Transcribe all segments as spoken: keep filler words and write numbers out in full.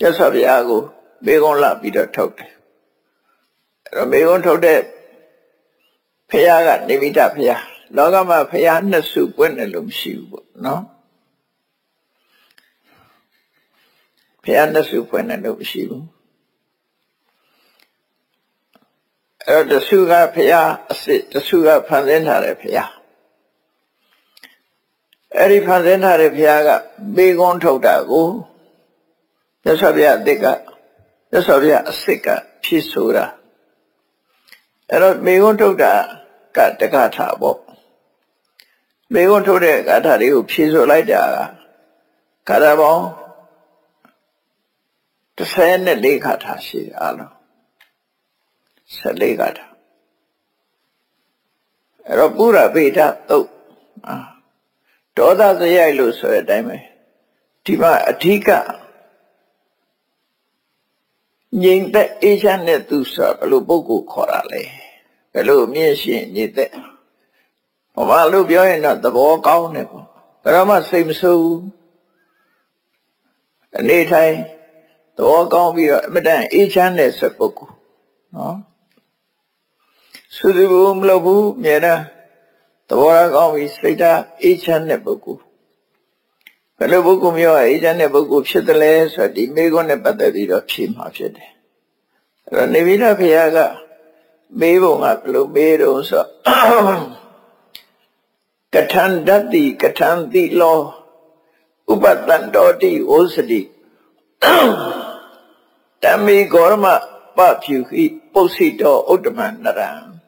မြတ်စွာဘုရားကိုမေခွန်းလာပြီးတော့ထုတ်တယ်အဲ့တော့မေခွန်းထုတ်တဲ့ဘုရားကနေမိတဘုရားလောကမှာဘုရားနှစ်စုပွင့်တယ်လို့မရှိဘူးပေါ့နော်ဘုရားနှစ်စုပွင့်တယ်လို့မရှိဘူးအဲ့တော့တစုကဘုရားအစစ်တစုကဖန်ဆင်းထားတဲ့ဘုရားအဲ့ဒီဖန်ဆင်းထားတဲ့ဘုရားကမေခွန်းထုတ်တာကိုမြတ်စွာဘုရားအစ်ကမြတ်စွာဘုရားအစစ်ကဖြည့်ဆိုတာအဲ့တော့မေခွန်းထုတ်တာကတက္ကထာပေါ့မေခွန်းထုတ်တဲ့ဂါထာတွေကိုဖြည့်ဆိုလိုက်တာကဂါထာပေါင်းတစ်ဆယ်နဲ့လေးဂါထာရှိတယ်အားလုံးဆယ်လေးဂါထာအဲ့တော့ပုရဗေဒသုတ်ဒေါသစရိုက်လို့ဆိုတဲ့အတိုင်းပဲဒီမှာအဓိကငြိမ်သက်အေးချမ်းတဲ့သူဆိုဘယ်လိုပုဂ္ဂိုလ်ခေါ်တာလဲဘယ်လိုအမြင့်ရှင်ငြိမ်သက်ဟောမလို့ပြောရင်တော့သဘောကောင်းတယ်ပေါ့ဘယ်တော့မှစိတ်မဆိုးဘူးအနေထိုင်သဘောကောင်းပြီးတော့အမတန်အေးချမ်းတဲ့ဆိုပုဂ္ဂိုလ်နော်သုတိဘူးမလုပ်ဘူးအမြဲတမ်းသဘောကောင်းပြီးစိတ်ဓာတ်အေးချမ်းတဲ့ပုဂ္ဂိုလ်ဘယ်လိုပုဂ္ဂိုလ်မျိုးအေးချမ်းတဲ့ပုဂ္ဂိုလ်ဖြစ်တယ်လဲဆိုတော့ဒီမေခွန်းနဲ့ပတ်သက်ပြီးတော့ဖြေမှာဖြစ်တယ်အဲ့တော့နေမိတဘုရားကမေးပုံကဘယ်လိုမေးတော့ဆိုကထံတတိကထံတိလောဥပတန္တောတိဝစတိတမေဂေါရမပဖြူခိပု္စိတောဥတ္တမနရံ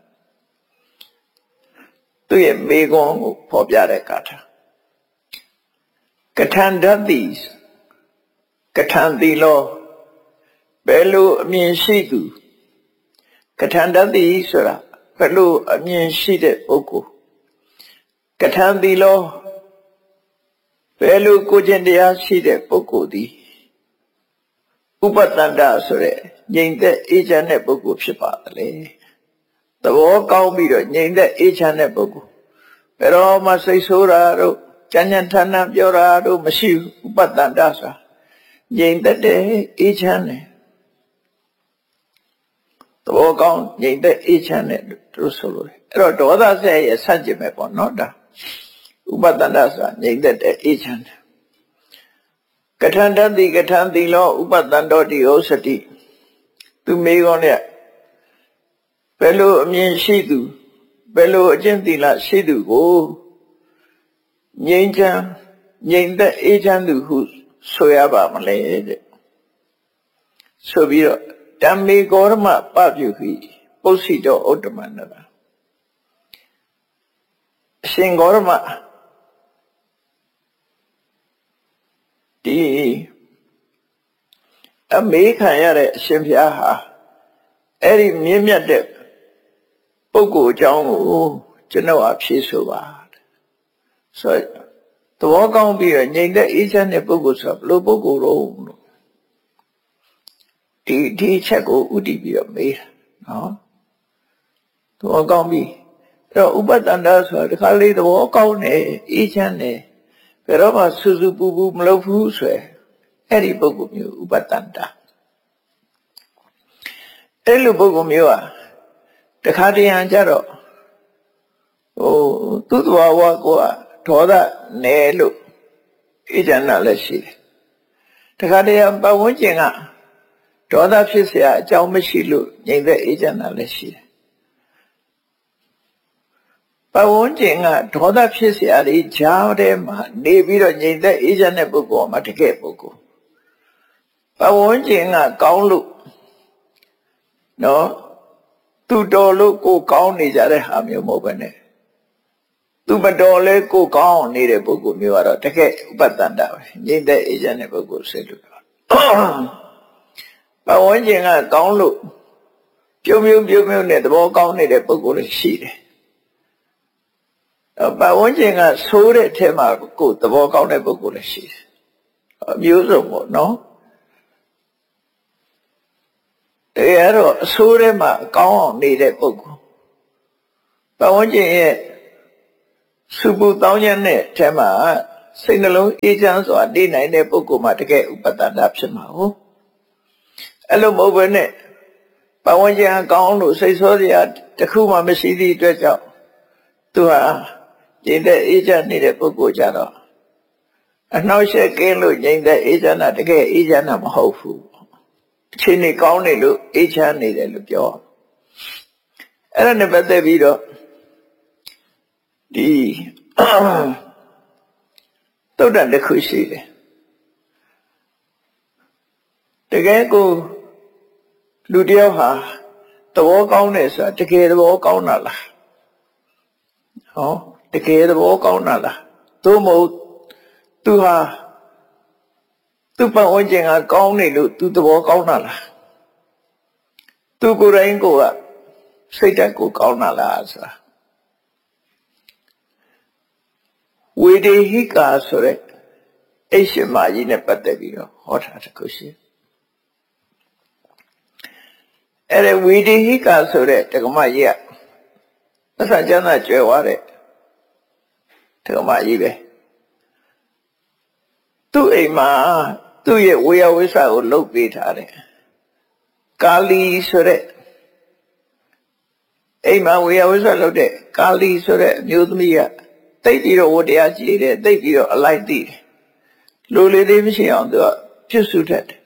သူရဲ့မေခွန်းကိုဖော်ပြတဲ့ဂါထာကထံတတိကထံတိလောဘယ်လိုအမြင်ရှိသူကထံတတိဆိုတာဘယ်လိုအမြင်ရှိတဲ့ပုဂ္ဂိုလ်ကထံတိလောဘယ်လိုကိုကျင့်တရားရှိတဲ့ပုဂ္ဂိုလ်သည်ဥပတန္တဆိုတဲ့ငြိမ်သက်အေးချမ်းတဲ့ပုဂ္ဂိုလ်ဖြစ်ပါတယ်သဘောကောင်းပြီးတော့ငြိမ်သက်အေးချမ်းတဲ့ပုဂ္ဂိုလ်ဘယ်တော့မှစိတ်ဆိုးတာတို့ကြမ်းကြမ်းထန်ထန်ပြောတာတို့မရှိဘူးဥပတန္တဆိုတာငြိမ်သက်တဲ့အေးချမ်းတယ်သဘောကောင်းငြိမ်သက်အေးချမ်းတဲ့တို့ဆိုလို့အဲ့တော့ဒေါသဆက်ရဲ့ဆန့်ကျင်ပဲပေါ့နော်ဒါဥပတန္တဆိုတာငြိမ်သက်တဲ့အေးချမ်းတယ်ကထံတတိကထံတိလောဥပတန္တောတိဩစတိသူမေကောနဲ့ဘယ်လိုအမြင်ရှိသူဘယ်လိုအကျင့်သီလရှိသူကိုငြိမ်ချမ်းငြိမ်သက်အေးချမ်းသူဟုဆိုရပါမလဲတဲ့ဆိုပြီးတော့ဓမ္မေဂေါရမပပြုခိပု္စိတောဥတ္တမနရအရှင်ဂေါရမဒီအမေခံရတဲ့အရှင်ဘုရားဟာအဲ့ဒီမြင့်မြတ်တဲ့ပုဂ္ဂိုလ်အကြောင်းကိုကျွန်တော်အဖြေဆိုပါဆိုသဘောကောင်းပြီးတော့ငြိမ်သက်အေးချမ်းတဲ့ပုဂ္ဂိုလ်ဆိုဘယ်လိုပုဂ္ဂိုလ်တော့လို့ဒီဒီချက်ကိုဥတည်ပြီးတော့မေးတာနော်သဘောကောင်းပြီးအဲ့တော့ဥပတန္တဆိုတာဒီခါလေးသဘောကောင်းတယ်အေးချမ်းတယ်ဘယ်တော့မှစူးစူးပူပူမလုပ်ဘူးဆိုရယ်အဲ့ဒီပုဂ္ဂိုလ်မျိုးဥပတန္တအဲ့လိုပုဂ္ဂိုလ်မျိုးဟာတခါတရံကြတော့ဟိုသူ့သဘာဝကိုဒေါသနယ်လို့အေးချမ်းတာလည်းရှိတယ်တခါတရံပတ်ဝန်းကျင်ကဒေါသဖြစ်เสียအကြောင်းမရှိလို့ငြိမ်သက်အေးချမ်းတာလည်းရှိတယ်ပတ်ဝန်းကျင်ကဒေါသဖြစ်เสียတွေကြားထဲမှာနေပြီးတော့ငြိမ်သက်အေးချမ်းတဲ့ပုဂ္ဂိုလ်မှာတကယ်ပုဂ္ဂိုလ်ပတ်ဝန်းကျင်ကကောင်းလို့နော်သူတော်လို့ကိုကောင်းနေကြတဲ့ဟာမျိုးမဟုတ်ဘဲနဲ့သူမတော်လဲကိုကောင်းနေတဲ့ပုဂ္ဂိုလ်မျိုးကတော့တကယ်ဥပတန္တပဲငြိမ်သက်အေးချမ်းတဲ့ပုဂ္ဂိုလ်စိတ်လို့ပတ်ဝန်းကျင်ကကောင်းလို့ပြုံးပြုံးပြုံးပြုံးနဲ့သဘောကောင်းနေတဲ့ပုဂ္ဂိုလ်လည်းရှိတယ်ပတ်ဝန်းကျင်ကဆိုးတဲ့အထက်မှာကိုသဘောကောင်းတဲ့ပုဂ္ဂိုလ်လည်းရှိတယ်အမျိုးစုံပေါ့နော်တရားတော့အဆိုးထဲမှာကောင်းအောင်နေတဲ့ပုဂ္ဂိုလ်ပတ်ဝန်းကျင်ရဲ့စုပူတောင်းကျမ်းတဲ့အထက်မှာစိတ်နှလုံးအေးချမ်းစွာနေနိုင်တဲ့ပုဂ္ဂိုလ်မှာတကယ်ဥပတန္တဖြစ်မှာဟုတ်အဲ့လိုမဟုတ်ဘဲနဲ့ပတ်ဝန်းကျင်ကောင်းလို့စိတ်ဆိုးစရာတစ်ခုမှမရှိသည့်အတွက်ကြောင့်သူဟာငြိမ်သက်အေးချမ်းနေတဲ့ပုဂ္ဂိုလ်ကြတော့အနှောက်အယှက်ကင်းလို့ငြိမ်သက်အေးချမ်းတာတကယ်အေးချမ်းတာမဟုတ်ဘူးအချိန်ကြီးကောင်းနေလို့အေးချမ်းနေတယ်လို့ပြောအဲ့ဒါနဲ့ပတ်သက်ပြီးတော့ဒီတုတ်တန်တစ်ခုရှိတယ်တကယ်ကိုလူတယောက်ဟာသဘောကောင်းတယ်ဆိုတာတကယ်သဘောကောင်းတာလားဟောတကယ်သဘောကောင်းတာလားသို့မဟုတ်သူဟာသူ့ပတ်ဝန်းကျင်ကကောင်းနေလို့သူသဘောကောင်းတာလားသူကိုယ်တိုင်ကိုကစိတ်ဓာတ်ကိုကောင်းတာလားဆိုတာဝေဒေဟိကာဆိုတဲ့အိရှင်မကြီးနဲ့ပတ်သက်ပြီးတော့ဟောထားတစ်ခုရှိအဲ့ဒါဝေဒေဟိကာဆိုတဲ့တက္ကမကြီးကသစ္စာကျမ်းသာကျွယ်ဝတဲ့တက္ကမကြီးပဲသူ့အိမ်မှာသူ့ရဲ့ဝေယဝိဆကိုလုပ်ပေးထားတယ်ကာလီဆိုတဲ့အိမ်မှာဝေယဝိဆလုပ်တဲ့ကာလီဆိုတဲ့အမျိုးသမီးကတိတ်ပြီးတော့ဝတရားကြည်တယ်တိတ်ပြီးတော့အလိုက်သိတယ်လူလေးသေးမရှိအောင်သူကပြုစုတတ်တယ်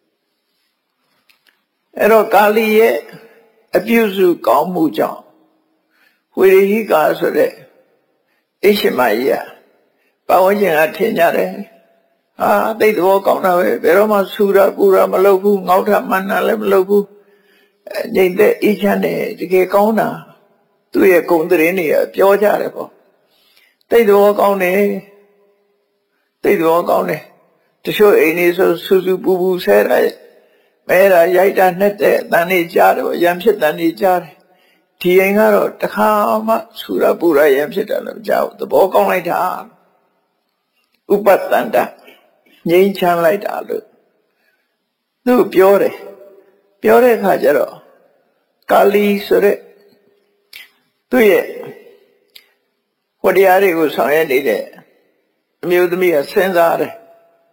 အဲ့တော့ကာလီရဲ့အပြုစုကောင်းမှုကြောင့်ဝေရိဟိကာဆိုတဲ့အိရှင်မကြီးကပတ်ဝန်းကျင်ကထင်ကြတယ်ဟာတိတ်သဘောကောင်းတာပဲဘယ်တော့မှဆူတာပူတာမလုပ်ဘူးငေါ့တာမှန်တာလည်းမလုပ်ဘူးငြိမ်သက်အေးချမ်းတယ်တကယ်ကောင်းတာသူ့ရဲ့ဂုဏ်သတင်းတွေကပြောကြတယ်ပေါ့တိတ်သဘောကောင်းတယ်တိတ်သဘောကောင်းတယ်တချို့အိမ်လေးဆိုဆူဆူပူပူဆဲတာမဲတာရိုက်တာနှက်တဲ့အတန်လေးကြားတယ်ရံဖြစ်တန်လေးကြားတယ်ဒီအိမ်ကတော့တခါမှဆူရပူရရံဖြစ်တာလည်းမကြားဘူးသဘောကောင်းလိုက်တာဥပတန္တငြိမ်းချမ်းလိုက်တာလို့သူပြောတယ်ပြောတဲ့အခါကျတော့ကာလီဆိုတဲ့သူ့ရဲ့ဟောတရားတွေကိုဆောင်ရွက်နေတဲ့အမျိုးသမီးကစဉ်းစားတယ်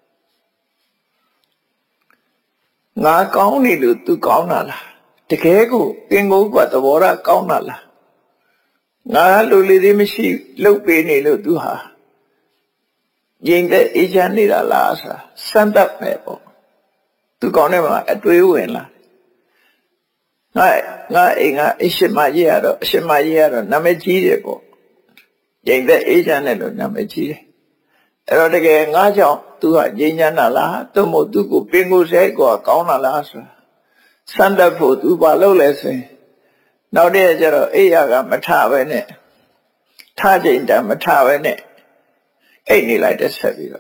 ငါကောင်းနေလို့ तू ကောင်းတာလားတကယ်ကိုပင်ကိုယ်ကသဘောထားကောင်းတာလားငါလူလေးသေးမရှိလှုပ်ပေးနေလို့ तू ဟာငြိမ်သက်အေးချမ်းနေတာလားဆိုတာစမ်းသပ်ပဲပေါ့ तू ကောင်းတယ်မှာအတွေးဝင်လာငါငါအိမ်ကအရှင်မကြီးရတော့အရှင်မကြီးရတော့နာမည်ကြီးတယ်ပေါ့ငြိမ်သက်အေးချမ်းတယ်လို့နာမည်ကြီးတယ်အဲ့တော့တကယ်ငါကြောင့်သူကငြိမ်းချမ်းတာလားသို့မဟုတ်သူကိုပင်ကိုယ်စိတ်ကိုကောင်းတာလားဆိုတာစမ်းသပ်ဖို့သူဘာလုပ်လဲဆိုရင်နောက်တည့်ကျတော့အိယာကမထပဲနဲ့ထချိန်တည်းမထပဲနဲ့အိတ်နေလိုက်တဲ့ဆက်ပြီးတော့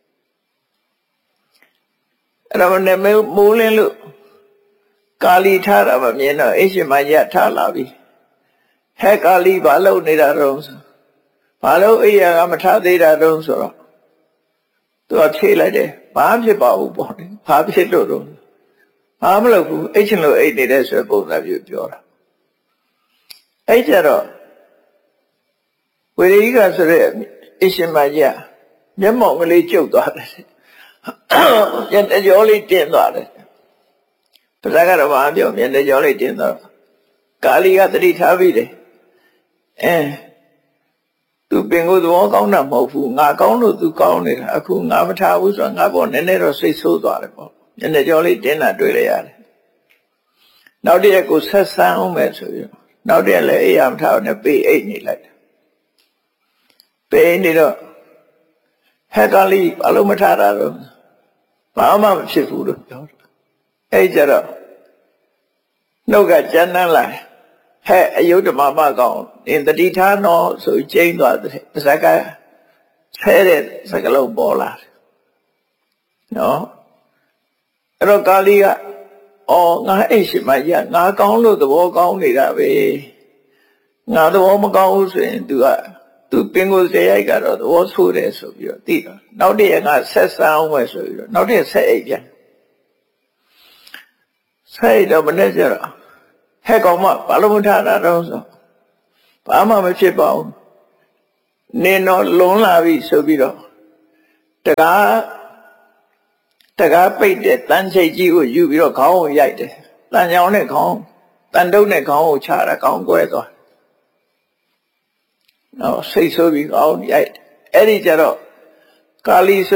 အဲ့တော့နေမိုးလင်းလို့ကာလီထားတာမမြင်တော့အိရှင်မကြီးထလာပြီဟဲ့ကာလီဘာလုပ်နေတာတော့ဆိုဘာလို့အိယာကမထသေးတာတော့ဆိုတော့သူကဖြေလိုက်တယ်ဘာဖြစ်ပါဘူးပေါ့လေဘာဖြစ်လို့တော့ဘာမလုပ်ဘူးအိတ်ချင်လို့အိတ်နေတဲ့ဆိုပုံစံမျိုးပြောတာအဲ့ကြတော့ဝေရိကဆိုတဲ့အရှင်မကြီးမျက်မှောင်ကလေးကျုပ်သွားတယ်ညတကြောလေးတင်းသွားတယ်ပဇာကတော့ဘာပြောမျက်တကြောလေးတင်းသွားကာလီကတတိထားပြီးတယ်အဲသူပင်ကိုယ်သဘောကောင်းတာမဟုတ်ဘူးငါကောင်းလို့သူကောင်းနေတာအခုငါမထားဘူးဆိုတော့ငါပေါ့နည်းနည်းတော့စိတ်ဆိုးသွားတယ်ပေါ့ညနေကြောလေးတင်းတာတွေ့လိုက်ရတယ်နောက်တည့်ကိုဆက်ဆန်းအောင်မယ်ဆိုပြီးနောက်တည့်လည်းအိယာမထားနဲ့ပေးအိတ်နေလိုက်တယ်ပေးနေတော့ဟဲ့ကလေးဘာလို့မထားတာတော့ဘာမှမဖြစ်ဘူးလို့ပြောတယ်အဲ့ကြတော့နှုတ်ကကြမ်းတမ်းလာဟဲ့အယုဒ္ဓမမကောင်အင်တတိထားနော်ဆိုကျိန်းသွားတဲ့ပါဇက်ကဆဲတဲ့စကလုံးပေါ်လာတယ်နော်အဲ့တော့ကာလီကအော်ငါအိတ်ရှိမှရငါကောင်းလို့သဘောကောင်းနေတာပဲငါသဘောမကောင်းဘူးဆိုရင် तू က तू ပင်ကိုယ်စရိုက်ကတော့သဘောဆိုးတယ်ဆိုပြီးတော့သိတော့နောက်တည့်ကဆက်ဆန်းအောင်ပဲဆိုပြီးတော့နောက်တည့်ဆက်အိတ်ပြန်ဆက်အိတ်တော့မနဲ့ကြတော့ဟဲ့ကောင်မဘာလို့မထားတာတော့ဆိုဘာမှမဖြစ်ပါဘူးနင်းတော့လွန်လာပြီဆိုပြီးတော့တကားတကားပိတ်တဲ့တန်ချိတ်ကြီးကိုယူပြီးတော့ခေါင်းကိုရိုက်တယ်တန်ချောင်းနဲ့ခေါင်းတန်တုပ်နဲ့ခေါင်းကိုချတာခေါင်းကွဲသွားနော်စိတ်ဆိုးပြီးခေါင်းရိုက်အဲ့ဒီကြတော့ကာလီဆို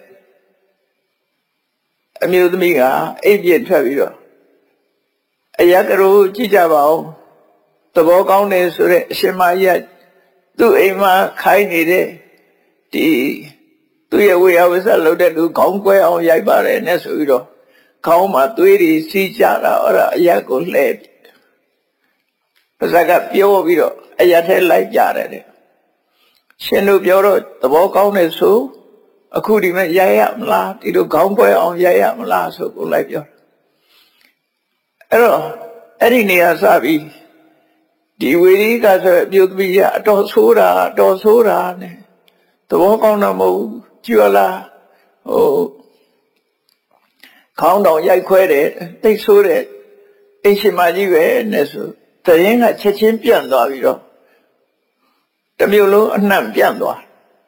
တဲ့အမျိုးသမီးကအိပ်ပြစ်ထွက်ပြီးတော့အယကရိုကြည့်ကြပါဦးသဘောကောင်းတယ်ဆိုတဲ့အရှင်မကြီးကသူ့အိမ်မှာခိုင်းနေတဲ့ဒီသူ့ရဲ့ဝေယဝစ္စလုပ်တဲ့လူခေါင်းကွဲအောင်ရိုက်ပါတယ်နဲ့ဆိုပြီးတော့ခေါင်းမှာသွေးတွေစီးကြတာအဲ့ဒါအယကိုလှဲ့ပါဇက်ကပြောပြီးတော့အယထဲလိုက်ကြတယ်တဲ့ရှင်တို့ပြောတော့သဘောကောင်းတယ်ဆိုအခုဒီမဲ့ရိုက်ရမလားဒီလိုခေါင်းကွဲအောင်ရိုက်ရမလားဆိုကိုလိုက်ပြောအဲ့တော့အဲ့ဒီနေရာစပြီးဒီဝေရိကဆိုအပြုတ်ပြီးရအတော်ဆိုးတာအတော်ဆိုးတာနဲ့သဘောကောင်းတာမဟုတ်ကြွလာဟိုခေါင်းတောင်ရိုက်ခွဲတယ်တိတ်ဆိုးတယ်အိမ်ရှင်မကြီးပဲနဲ့ဆိုတရင်ကချက်ချင်းပြန့်သွားပြီးတော့တမျိုးလုံးအနှံ့ပြန့်သွား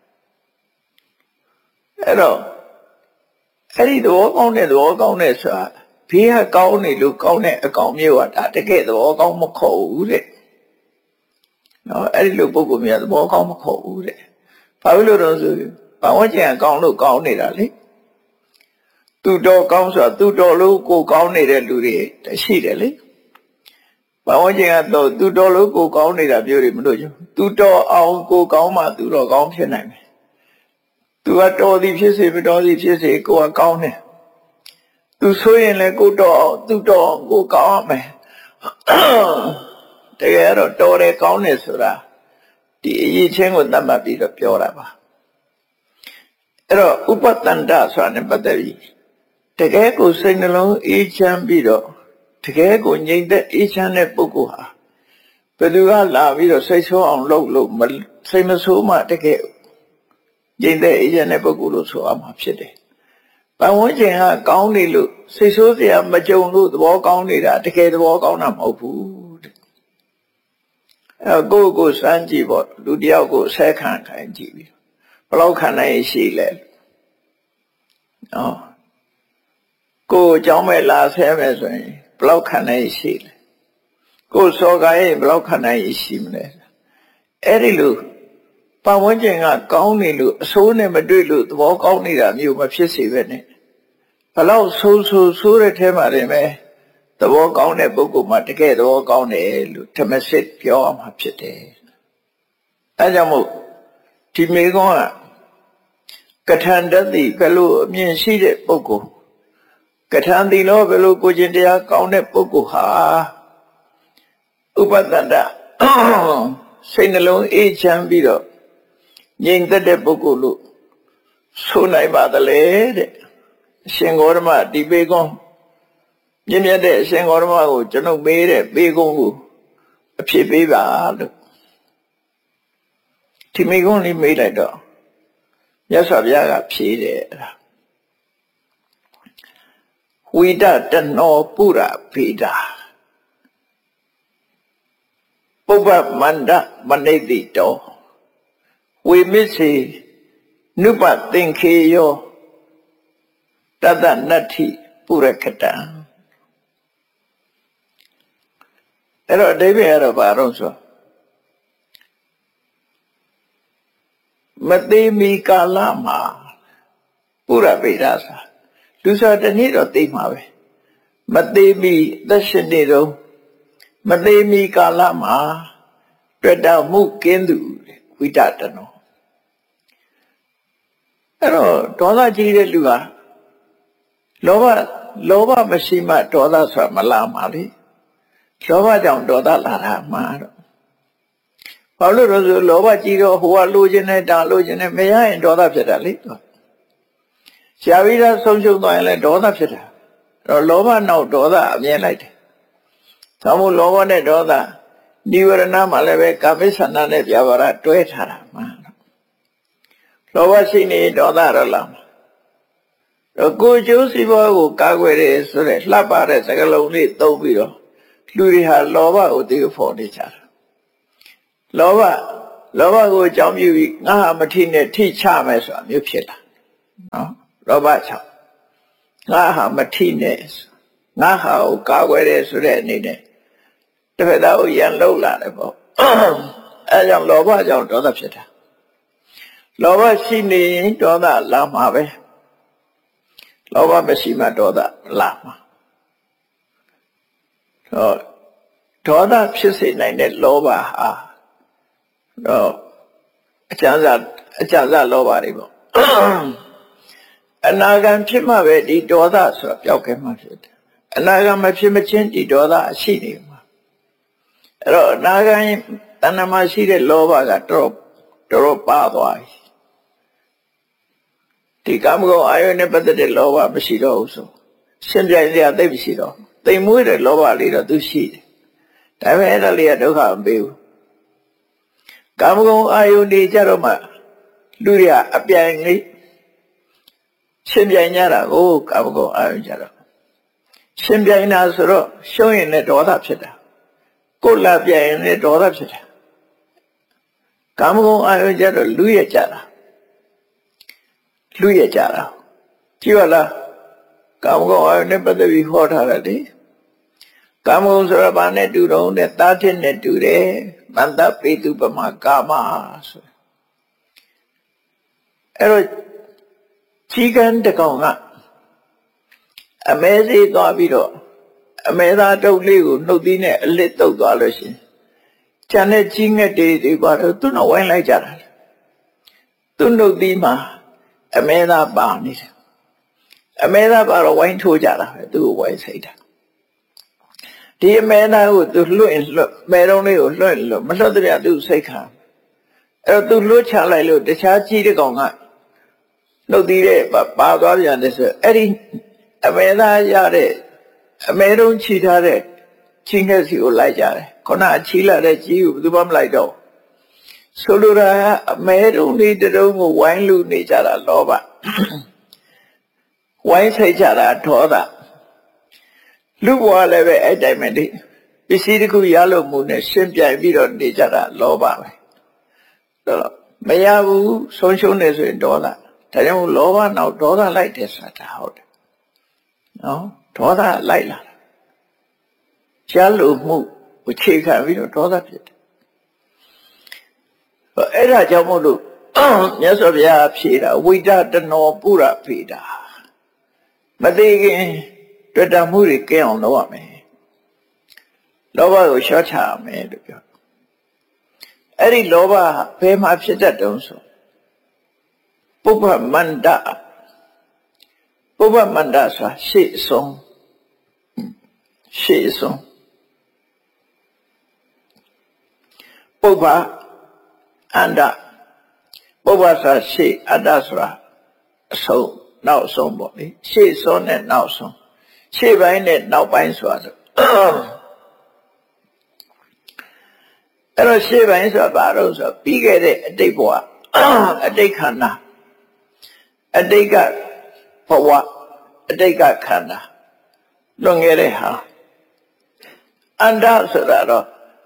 အဲ့တော့အဲ့ဒီသဘောကောင်းတဲ့သဘောကောင်းတဲ့ဆိုတာဘေးကကောင်းနေလို့ကောင်းတဲ့အကောင်မျိုးကဒါတကယ်သဘောကောင်းမခေါ်ဘူးတဲ့နော်အဲ့ဒီလိုပုဂ္ဂိုလ်မျိုးသဘောကောင်းမခေါ်ဘူးတဲ့ဘာလို့လို့တော့ဆိုဘာဝကျင်ကောင်းလို့ကောင်းနေတာလေသူတော်ကောင်းဆိုတာသူတော်လို့ကိုကောင်းနေတဲ့လူတွေရှိတယ်လေဘာဝကျင်ကတော့သူတော်လို့ကိုကောင်းနေတာမျိုးတွေမလို့ကျသူတော်အောင်ကိုကောင်းမှသူတော်ကောင်းဖြစ်နိုင်တယ်သူကတော်သည်ဖြစ်စေမတော်သည်ဖြစ်စေကိုကကောင်းတယ်သူဆိုရင်လည်းကိုတော်သူတော်ကိုကောင်းရမယ်တကယ်တော့တော်တယ်ကောင်းတယ်ဆိုတာဒီအရေးချင်းကိုသတ်မှတ်ပြီးတော့ပြောတာပါအဲ့တော့ဥပတ္တန္တဆိုတာနဲ့ပတ်သက်ပြီးတကယ်ကိုစိတ်နှလုံးအေးချမ်းပြီးတော့တကယ်ကိုငြိမ်သက်အေးချမ်းတဲ့ပုဂ္ဂိုလ်ဟာဘယ်သူကလာပြီးတော့စိတ်ဆိုးအောင်လုပ်လို့စိတ်မဆိုးမှတကယ်ငြိမ်သက်အေးချမ်းတဲ့ပုဂ္ဂိုလ်လို့ဆိုရမှာဖြစ်တယ်ပတ်ဝန်းကျင်ကကောင်းနေလို့စိတ်ဆိုးစရာမကြုံလို့သဘောကောင်းနေတာတကယ်သဘောကောင်းတာမဟုတ်ဘူးတဲ့အဲကိုယ့်ကိုယ်စမ်းကြည့်ပေါ့လူတယောက်ကိုဆဲခံခိုင်းကြည့်ပြီးဘယ်လောက်ခံနိုင်ရှိလဲနော်ကိုယ်အကြောင်းမဲ့လာဆဲမယ်ဆိုရင်ဘယ်လောက်ခံနိုင်ရှိလဲကိုယ်စော်ကားရင်ဘယ်လောက်ခံနိုင်ရှိမလဲအဲ့ဒီလိုပတ်ဝန်းကျင်ကကောင်းနေလို့အဆိုးနဲ့မတွေ့လို့သဘောကောင်းနေတာမျိုးမဖြစ်စေပဲနဲ့ဘလောက်ဆိုးဆိုးဆိုးတဲ့ထဲမှာတင်ပဲသဘောကောင်းတဲ့ပုဂ္ဂိုလ်မှတကယ်သဘောကောင်းတယ်လို့ဓမ္မစစ်ပြောရမှာဖြစ်တယ်အဲကြောင့်မို့ဒီမေကွန်းကကထံတတိဘယ်လိုအမြင်ရှိတဲ့ပုဂ္ဂိုလ်ကထံတိလို့ဘယ်လိုကိုကျင်တရားကောင်းတဲ့ပုဂ္ဂိုလ်ဟာဥပတ္တန္တစိတ်နှလုံးအေးချမ်းပြီးတော့ငြိမ်သက်တဲ့ပုဂ္ဂိုလ်လို့ဆိုနိုင်ပါသလဲတဲ့အရှင်ဂေါတမဒီပေကုံးမြင့်မြတ်တဲ့အရှင်ဂေါတမကိုကျွန်ုပ်မေးတဲ့ပေကုံးကိုအဖြစ်ပေးပါလို့ဒီမေကုံးလေးမေးလိုက်တော့မြတ်စွာဘုရားကဖြေတယ်အဲ့ဒါဝိဒတနောပုရဖေတာပုပ္ပမန္တမနိတိတောဝေမစ္စေနုပသင်္ခေယောတတနတ္ထိပုရခတံအဲ့တော့အဓိပ္ပာယ်ကတော့ဘာလို့ဆိုမသေးမီကာလမှာပုရဗေဒသာလူဆိုတနည်းတော့သိမှာပဲမသေးမီသက်ရှင်နေတော့မသေးမီကာလမှာတွေ့တာမှုကင်းသူဝိတတနောအဲ့တော့ဒေါသကြီးတဲ့လူဟာလောဘလောဘမရှိမှဒေါသဆိုတာမလာမှာလေလောဘကြောင့်ဒေါသလာတာမှာတော့ဘာလို့လဲဆိုလောဘကြီးတော့ဟိုကလိုချင်တဲ့ဒါလိုချင်တဲ့မရရင်ဒေါသဖြစ်တာလေရှားပြီးတော့ဆုံးရှုံးသွားရင်လည်းဒေါသဖြစ်တာအဲ့တော့လောဘနောက်ဒေါသအမြင်လိုက်တယ်ဒါမို့လောဘနဲ့ဒေါသနိဝရဏမှာလည်းပဲကာမိသန္တာနဲ့ပြဘာရတွဲထားတာမှာလောဘရှိနေဒေါသတော့လာမှာတော့ကိုယ်ကျိုးစီးပွားကိုကာကွယ်တယ်ဆိုတဲ့လှပတဲ့စကားလုံးလေးသုံးပြီးတော့လူတွေဟာလောဘကိုသိဖို့နေကြတာလောဘလောဘကိုအကြောင်းပြုပြီးငါဟာမထိနဲ့ထိချမယ်ဆိုတာမျိုးဖြစ်လာနော်လောဘချောင်းငါဟာမထိနဲ့ငါဟာကိုကာကွယ်တယ်ဆိုတဲ့အနေနဲ့တစ်ဖက်သားကိုရန်လုံးလာတယ်ပေါ့အဲကြောင့်လောဘကြောင့်ဒေါသဖြစ်တာလောဘရှိနေရင်ဒေါသလာမှာပဲလောဘမရှိမှဒေါသလာမှာဟောဒေါသဖြစ်စေနိုင်တဲ့လောဘဟာတော့အကျဉ်းစားအကျဉ်းစားလောဘတွေပေါ့အနာဂံဖြစ်မှပဲဒီဒေါသဆိုတာပျောက်ခဲ့မှဖြစ်တယ်အနာဂံမဖြစ်မချင်းဒီဒေါသရှိနေမှာအဲ့တော့အနာဂံတဏ္ဍမှာရှိတဲ့လောဘကတော့တော်တော်ပါသွားပြီဒီကာမဂုဏ်အာယုန်နဲ့ပတ်သက်တဲ့လောဘမရှိတော့ဘူးဆိုရှင်ပြိုင်စရာသိပ်မရှိတော့တိမ်မွေးတဲ့လောဘလေးတော့သူရှိတယ်ဒါပေမဲ့အဲ့ဒါလေးကဒုက္ခမပေးဘူးကာမဂုဏ်အာယုန်တွေကြတော့မှလူတွေကအပြိုင်လေးရှင်ပြိုင်ကြတာကိုကာမဂုဏ်အာယုန်ကြတော့ရှင်ပြိုင်တာဆိုတော့ရှုံးရင်လည်းဒေါသဖြစ်တာကိုယ်လာပြိုင်ရင်လည်းဒေါသဖြစ်တာကာမဂုဏ်အာယုန်ကြတော့လူရကြတာလူရကြတာကြည့်ရလားကာမဂုဏ်အာယုန်နဲ့ပတ်သက်ပြီးဟောထားတယ်လေကာမဂုဏ်ဆိုတာဘာနဲ့တူတော့နဲ့တာထစ်နဲ့တူတယ်မန္တပေတုပမကာမဆိုအဲ့တော့ကြီးကန်းတကောင်ကအမဲစေးသွားပြီးတော့အမဲသားတုပ်လေးကိုနှုတ်သီးနဲ့အလစ်တုပ်သွားလို့ရှိရင်ကျန်တဲ့ကြီးငှက်တွေတွေကတော့သူ့နောက်ဝိုင်းလိုက်ကြတာသူ့နှုတ်သီးမှာအမဲသားပါနေတယ်အမဲသားပါတော့ဝိုင်းထိုးကြတာပဲသူ့ကိုဝိုင်းစိတ်တာဒီအမဲသားကိုသူလွှင့်လွှတ်မဲတုံးလေးကိုလွှင့်လွှတ်မလွှတ်တဲ့သူစိတ်ခံအဲ့တော့သူလွှတ်ချလိုက်လို့တခြားကြီးတဲ့ကောင်ကနှုတ်သီးတဲ့ပါသွားပြန်တယ်ဆိုအဲ့ဒီအမဲသားရတဲ့အမဲတုံးချီထားတဲ့ချင်းငှက်စီကိုလိုက်ကြတယ်ခုနအချီလာတဲ့ကြီးကိုဘယ်သူမှမလိုက်တော့ဆိုလိုတာကအမဲတုံးလေးတုံးကိုဝိုင်းလူနေကြတာလောဘဝိုင်းဆိုင်ကြတာဒေါသလူဘဝလည်းပဲအဲ့တိုင်းပဲဒီပစ္စည်းတစ်ခုရလို့မှုနဲ့ရှင်းပြိုင်ပြီးတော့နေကြတာလောဘပဲတော့မရဘူးဆုံးရှုံးနေဆိုရင်ဒေါသဒါကြောင့်လောဘနောက်ဒေါသလိုက်တယ်ဆိုတာဟုတ်တယ်နော်ဒေါသလိုက်လာရှားလို့မှုအခြေခံပြီးတော့ဒေါသဖြစ်တယ်အဲ့ဒါကြောင့်မို့လို့မြတ်စွာဘုရားဖြေတာဝိဒတနောပုရဖေတာမသိခင်တွေ့တာမှုတွေကဲအောင်လုပ်ရမယ်လောဘကိုလျှော့ချရမယ်လို့ပြောအဲ့ဒီလောဘဘယ်မှာဖြစ်တတ်တုံးဆိုပုပ္ပမန္တပုပ္ပမန္တဆိုတာရှေ့ဆုံးရှေ့ဆုံးပုပ္ပအန္တပုပ္ပဆိုတာရှေ့အတ္တဆိုတာအဆုံးနောက်ဆုံးပေါ့လေရှေ့ဆုံးနဲ့နောက်ဆုံးရှေ့ပိုင်းနဲ့နောက်ပိုင်းဆိုတာဆိုအဲ့တော့ရှေ့ပိုင်းဆိုတာဘာလို့ဆိုပြီးခဲ့တဲ့အတိတ်ဘဝအတိတ်ခန္ဓာအတိတ်ကဘဝအတိတ်ကခန္ဓာလွန်ခဲ့တဲ့ဟာအန္တဆိုတာတော့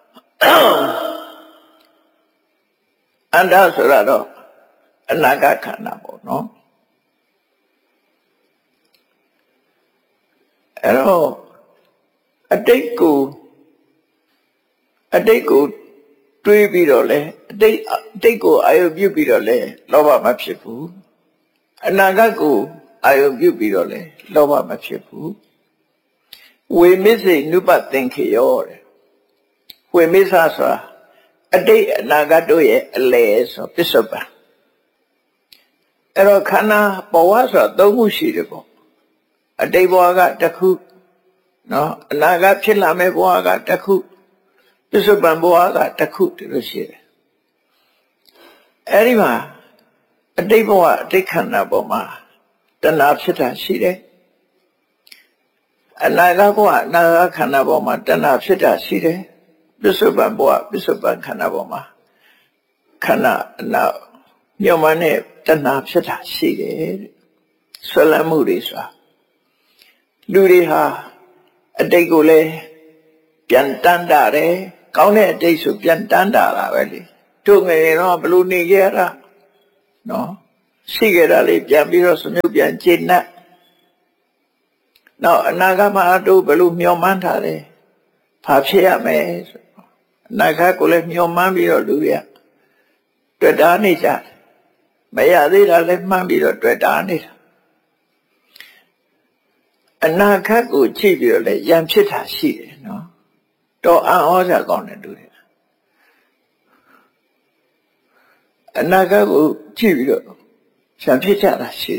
အန္တဆိုတာတော့အနာဂတ်ခန္ဓာပေါ့နော်အဲ့တော့အတိတ်ကိုအတိတ်ကိုတွေးပြီးတော့လဲအတိတ်အတိတ်ကိုအာရုံပြုပြီးတော့လဲလောဘမဖြစ်ဘူးအနာဂတ်ကိုအာရုံပြုပြီးတော့လဲလောဘမဖြစ်ဘူးဝေမစ္စေနုပသင်္ခေယောတဲ့ဝေမစ္ဆဆိုတာအတိတ်အနာဂတ်တို့ရဲ့အလယ်ဆိုပစ္စုပန်အဲ့တော့ခန္ဓာဘဝဆိုတာသုံးခုရှိတယ်ပေါ့အတိတ်ဘဝကတစ်ခုနော်အနာဂတ်ဖြစ်လာမယ့်ဘဝကတစ်ခုပစ္စုပန်ဘဝကတစ်ခုတလို့ရှိတယ်အဲ့ဒီမှာအတိတ်ဘဝအတိတ်ခန္ဓာပေါ်မှာတဏှာဖြစ်တာရှိတယ်အနာဂတ်ဘဝအနာဂတ်ခန္ဓာပေါ်မှာတဏှာဖြစ်တာရှိတယ်ပစ္စုပန်ဘဝပစ္စုပန်ခန္ဓာပေါ်မှာခန္ဓာအနာညောမနဲ့တဏှာဖြစ်တာရှိတယ်ဆွဲလန်းမှုတွေဆိုတာလူတွေဟာအတိတ်ကိုလည်းပြန်တန်းတာတယ်ကောင်းတဲ့အတိတ်ဆိုပြန်တန်းတာတာပဲလေတို့ငယ်တော့ဘလို့နေခဲ့ရတာနော်ရှိခဲ့တာလေးပြန်ပြီးတော့စမြုပ်ပြန်ကျင့်납 နောက်အနာဂတ်မှာတို့ဘယ်လိုမျှော်မှန်းထားတယ်ဘာဖြစ်ရမယ်အနာဂတ်ကိုလည်းမျှော်မှန်းပြီးတော့လူတွေကတွေ့တာနေကြတယ်မရသေးတာလည်းမှန်းပြီးတော့တွေ့တာနေတာအနာဂတ်ကိုကြည့်ပြီးတော့လည်းရံဖြစ်တာရှိတယ်နော်တော့အံ့ဩစရာကောင်းတယ်လူတွေအနာဂတ်ကိုကြည့်ပြီးတော့ရံဖြစ်ကြတာရှိ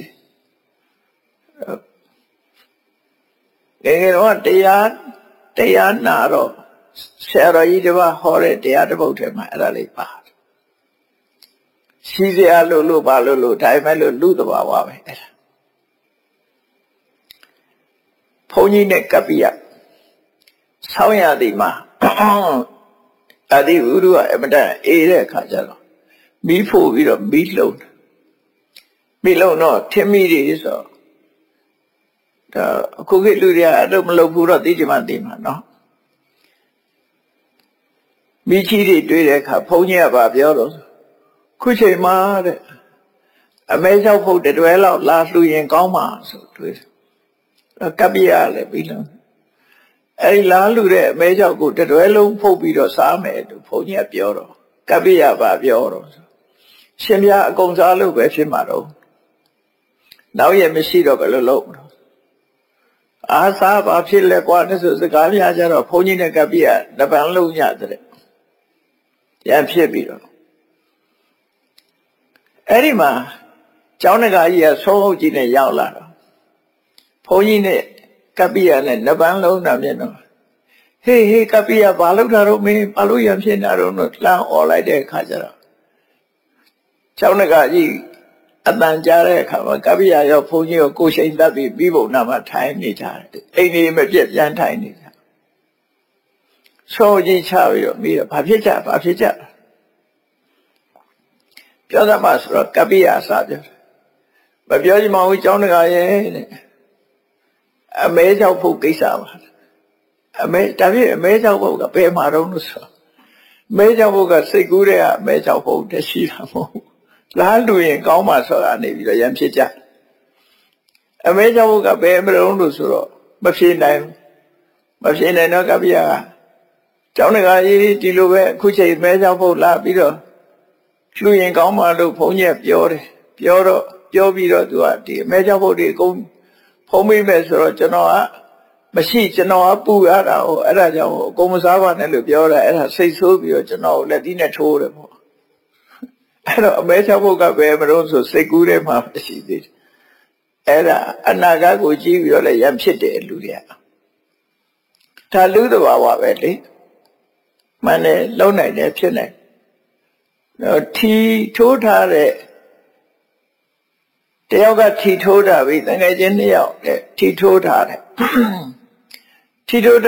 တယ်ငယ်ငယ်တော့တရားတရားနာတော့ဆရာတော်ကြီးတစ်ပါးဟောတဲ့တရားတစ်ပုဒ်ထဲမှာအဲ့ဒါလေးပါတယ်ရှိစရာလို့လို့ပါလို့လို့ဒါပေမဲ့လို့လူတဘာဝပဲအဲ့ဒါဘုန်းကြီးနဲ့ကပ္ပိယဆောင်းရသည်မှာအဒီဥရုကအမတန်အေးတဲ့အခါကျတော့မီးဖို့ပြီးတော့မီးလုံးမီးလုံးတော့ထမီတွေဆိုဒါအခုခေတ်လူတွေအဲ့လိုမလုပ်ဘူးတော့သိကြမှသိမှာနော်မိကြီးတွေတွေ့တဲ့အခါဘုန်းကြီးကဗာပြောတော့ခုချိန်မှာတဲ့အမဲလျှောက်ဖို့တတွဲလောက်လာလှူရင်ကောင်းမှာဆိုတွေ့ကပ္ပိယလည်းပြီးလုံးအဲ့ဒီလာလှူတဲ့အမဲလျှောက်ကိုတတွဲလုံးဖုတ်ပြီးတော့စားမယ်လို့ဘုန်းကြီးကပြောတော့ကပ္ပိယဗာပြောတော့ရှင်ပြအကုန်စားလို့ပဲဖြစ်မှာတော့နောက်ရမရှိတော့ဘယ်လိုလုပ်မလို့အားစားပါဖြစ်လဲကွာနဲ့ဆိုစကားပြကြတော့ဘုန်းကြီးနဲ့ကပ္ပိယတပံလုံးညတဲ့ရဖြစ်ပြီးတော့အဲ့ဒီမှာကျောင်းတကာကြီးကဆုံးဟုတ်ကြီးနဲ့ရောက်လာတော့ဘုန်းကြီးနဲ့ကပ္ပိယနဲ့နှစ်ပန်းလုံးတာမြင်တော့ဟေးဟေးကပ္ပိယဘာလုပ်တာတော့မင်းဘာလို့ရဖြစ်နေတာတော့လှမ်းអော်လိုက်တဲ့အခါကျတော့ကျောင်းတကာကြီးအတန်ကြားတဲ့အခါမှာကပ္ပိယရောဘုန်းကြီးရောကိုယ်ရှိန်သက်ပြီးပြီးပုံနာမှာထိုင်နေကြတယ်အိမ်ကြီးမပြတ်ပြန်ထိုင်နေကြဆုံးကြီးချပြီးတော့ပြီးတော့ဘာဖြစ်ကြဘာဖြစ်ကြပြောသမှာဆိုတော့ကပ္ပိယအစပြောမပြောချင်ပါဘူးကျောင်းတကာရဲ့အမဲချောက်ဖို့ကိစ္စပါအမဲဒါဖြစ်အမဲချောက်ဖို့ကဘယ်မှာတော့လို့ဆိုမဲချောက်ဖို့ကစိတ်ကူးတဲ့ကအမဲချောက်ဖို့တရှိတာမဟုတ်လားလူရင်ကောင်းမှဆိုတာနေပြီးတော့ရံဖြစ်ကြအမဲချောက်ဖို့ကဘယ်မလို့လို့ဆိုတော့မဖြစ်နိုင်မဖြစ်နိုင်တော့ကပ္ပိယကကျောင်းတကာကြီးဒီလိုပဲအခုချိန်မဲချောက်ဖို့လာပြီးတော့လူရင်ကောင်းမှလို့ဘုန်းကြီးပြောတယ်ပြောတော့ပြောပြီးတော့သူကဒီအမဲချောက်ဖို့ဒီအကုန်ဖုံးမိမယ်ဆိုတော့ကျွန်တော်ကမရှိကျွန်တော်ကပူရတာဟိုအဲ့ဒါကြောင့်အကုန်မစားပါနဲ့လို့ပြောတာအဲ့ဒါစိတ်ဆိုးပြီးတော့ကျွန်တော်ကိုလက်သီးနဲ့ထိုးတယ်ပေါ့အဲ့တော့အမဲချောက်ဖို့ကပဲမလို့ဆိုစိတ်ကူးတဲ့မှာမရှိသေးတယ်အဲ့ဒါအနာဂတ်ကိုကြည့်ပြီးတော့လည်းရံဖြစ်တယ်လူတွေကဒါလူတဘာဝပဲလေမှန်တယ်လုံနိုင်တယ်ဖြစ်နိုင်ထီထိုးထားတဲ့တယောက်ကထီထိုးထားပြီတကယ်ချင်းနှစ်ယောက်တဲ့ထီထိုးထားတယ်ထီထိုး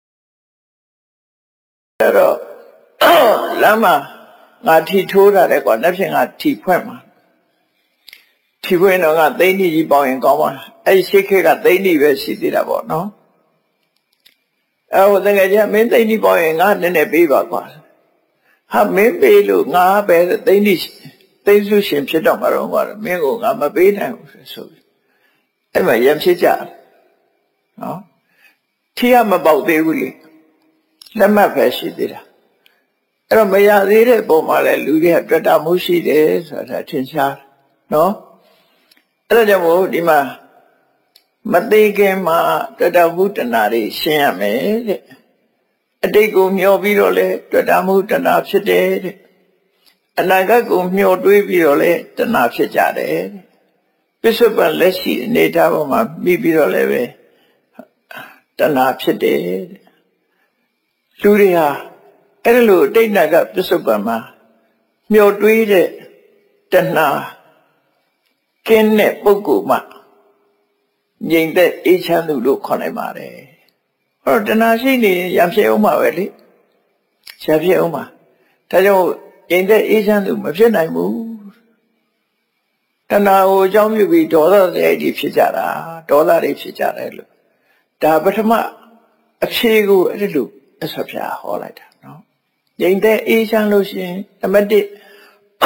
တော့လမ်းမှာငါထီထိုးထားတယ်ကွာနှစ်ဖြင့်ငါထီဖွင့်မှာထီဖွင့်တော့ငါသိန်းကြီးပေါင်ရင်ကောင်းပါအဲ့ရှိခေတ်ကသိန်းကြီးပဲရှိသေးတာပေါ့နော်အဲ့ဟိုတကယ်ချင်းမင်းသိန်းကြီးပေါင်ရင်ငါနည်းနည်းပေးပါကွာဟာမင်းပေးလို့ငါပဲသိန်းကြီးသိစုရှင်ဖြစ်တော့မှာတော့ကွာမင်းကိုငါမပေးနိုင်ဘူးဆိုပြီးအဲ့မှာရံဖြစ်ကြနော်ထီးကမပေါက်သေးဘူးလေလက်မှတ်ပဲရှိသေးတာအဲ့တော့မရသေးတဲ့ပုံမှာလည်းလူတွေကတွေ့တာမှုရှိတယ်ဆိုတာထင်ရှားနော်အဲ့ဒါကြောင့်မို့ဒီမှာမသေးခင်မှာတွေ့တာမှုတဏှာတွေရှင်းရမယ်တဲ့အတိတ်ကိုမျှော်ပြီးတော့လေတွေ့တာမှုတဏှာဖြစ်တယ်တဲ့အနာဂတ်ကိုမျှော်တွေးပြီးတော့လေတဏှာဖြစ်ကြတယ်ပစ္စုပန်လက်ရှိအနေထားပေါ်မှာမိပြီးတော့လည်းပဲတဏှာဖြစ်တယ်လူတွေဟာအဲ့ဒါလိုအတိတ်နာကပစ္စုပန်မှာမျှော်တွေးတဲ့တဏှာကင်းတဲ့ပုဂ္ဂိုလ်မှငြိမ်သက်အေးချမ်းသူလို့ခေါ်နိုင်ပါတယ်အဲ့တော့တဏှာရှိနေရံဖြစ်အောင်ပါပဲလေရံဖြစ်အောင်ပါဒါကြောင့်ငြိမ်သက်အေးချမ်းသူမဖြစ်နိုင်ဘူးတဏှာကိုအကြောင်းပြုပြီးဒေါသတွေအထိဖြစ်ကြတာဒေါသတွေဖြစ်ကြတယ်လို့ဒါပထမအဖြေကိုအဲ့လိုအဆက်ဖြာဟောလိုက်တာနော်ငြိမ်သက်အေးချမ်းလို့ရှိရင်နံပါတ်တစ်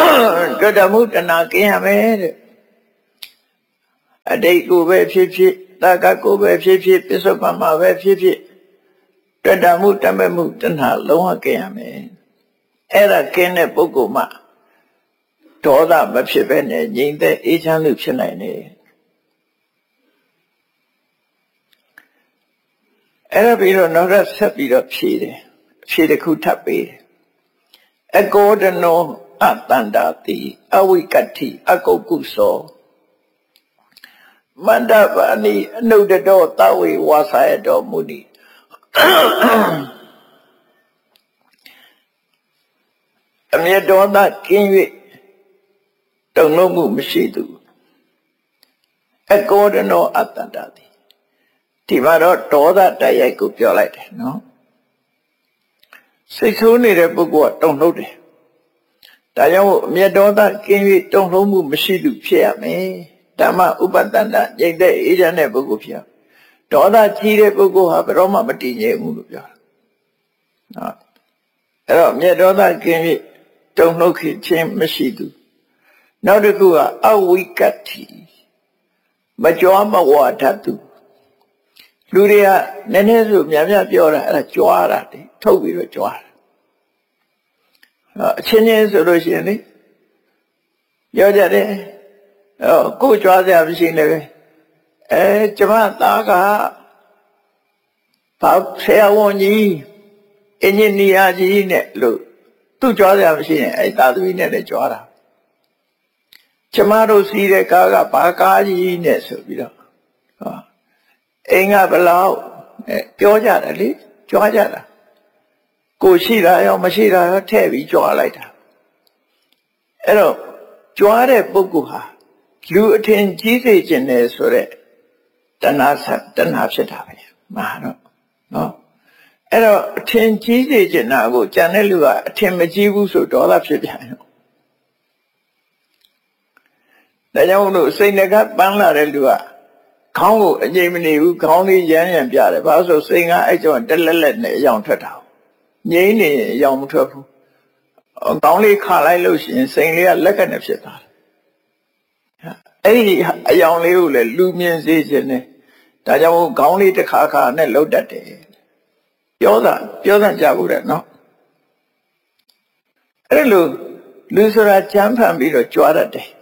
တွေ့တာမှုတဏှာကင်းရမယ်တဲ့အတိတ်ကိုပဲဖြစ်ဖြစ်တာကကိုပဲဖြစ်ဖြစ်ပစ္စုပန်မှာပဲဖြစ်ဖြစ်တွေ့တာမှုတတ်မှုတဏှာလုံးဝကင်းရမယ်အဲ့ဒါကင်းတဲ့ပုဂ္ဂိုလ်မှဒေါသမဖြစ်ပဲနဲ့ငြိမ်သက်အေးချမ်းလို့ဖြစ်နိုင်တယ်အဲ့ဒါပြီးတော့နောက်ထပ်ဆက်ပြီးတော့ဖြေတယ်ဖြေတစ်ခုထပ်ပေးတယ်အကောဒနောအတန္တာတိအဝိကတ္ထိအကုတ်ကုသောမန္တပါဏိအနုတ္တတောသဝေဝါစာယတောမုနိအမြတ်တော်သာကင်း၍တုံ့လုံးမှုမရှိသူအကောဒနောအတန္တာတိဒီမှာတော့ဒေါသတိုက်ရိုက်ကိုပြောလိုက်တယ်နော်စိတ်ဆိုးနေတဲ့ပုဂ္ဂိုလ်ကတုံ့လုံးတယ်ဒါကြောင့်အမြတ်ဒေါသကင်း၍တုံ့လုံးမှုမရှိသူဖြစ်ရမယ်ဓမ္မဥပတန္တညိတ်တဲ့အေးချမ်းတဲ့ပုဂ္ဂိုလ်ဖြစ်ဒေါသကြီးတဲ့ပုဂ္ဂိုလ်ဟာဘယ်တော့မှမတည်ငြိမ်ဘူးလို့ပြောတာနော်အဲ့တော့အမြတ်ဒေါသကင်း၍တုံ့လုံးခြင်းမရှိသူနောက်တစ်ခုကအဝိကတ္ထိမကြွားမဝါဒသူလူတွေကနည်းနည်းဆိုများများပြောတာအဲ့ဒါကြွားတာလေထုတ်ပြီးတော့ကြွားတာအချင်းချင်းဆိုလို့ရှိရင်လေပြောကြတယ်အော်ကိုကြွားစရာမရှိနေပဲအဲကျမသားကဘာဆရာဝန်ကြီးအင်ဂျင်နီယာကြီးနဲ့လို့သူ့ကြွားစရာမရှိရင်အဲသားသမီးနဲ့လည်းကြွားတာကျမတို့စီးတဲ့ကားကဘာကားကြီးနဲ့ဆိုပြီးတော့ဟောအိမ်ကဘလောက်ပြောကြတယ်လေကြွားကြတာကိုရှိတာရောမရှိတာရောထည့်ပြီးကြွားလိုက်တာအဲ့တော့ကြွားတဲ့ပုဂ္ဂိုလ်ဟာလူအထင်ကြီးစေခြင်းနဲ့ဆိုတဲ့တဏှာတဏှာဖြစ်တာပဲမှာတော့နော်အဲ့တော့အထင်ကြီးစေခြင်းနာကိုကြံတဲ့လူကအထင်မကြီးဘူးဆိုဒေါသဖြစ်ပြန်ရောဒါကြောင့်လို့စိတ်နှကပန်းလာတဲ့လူကခေါင်းကိုအငြိမ်မနေဘူးခေါင်းလေးရမ်းရမ်းပြတယ်ဘာလို့ဆိုစိတ်ကအဲ့ကြောင့်တက်လက်လက်နဲ့အယောင်ထွက်တာငြိမ်းနေအယောင်မထွက်ဘူးခေါင်းလေးခါလိုက်လို့ရှိရင်စိတ်လေးကလက်ကနဲ့ဖြစ်သွားတယ်အဲ့ဒီအယောင်လေးကိုလည်းလူမြင်စေခြင်းနဲ့ဒါကြောင့်ခေါင်းလေးတစ်ခါခါနဲ့လှုပ်တတ်တယ်ပြောတာပြောတာကြဘူးတဲ့နော်အဲ့လိုလူဆိုတာကြမ်းဖန်ပြီးတော့ကြွားတတ်တယ်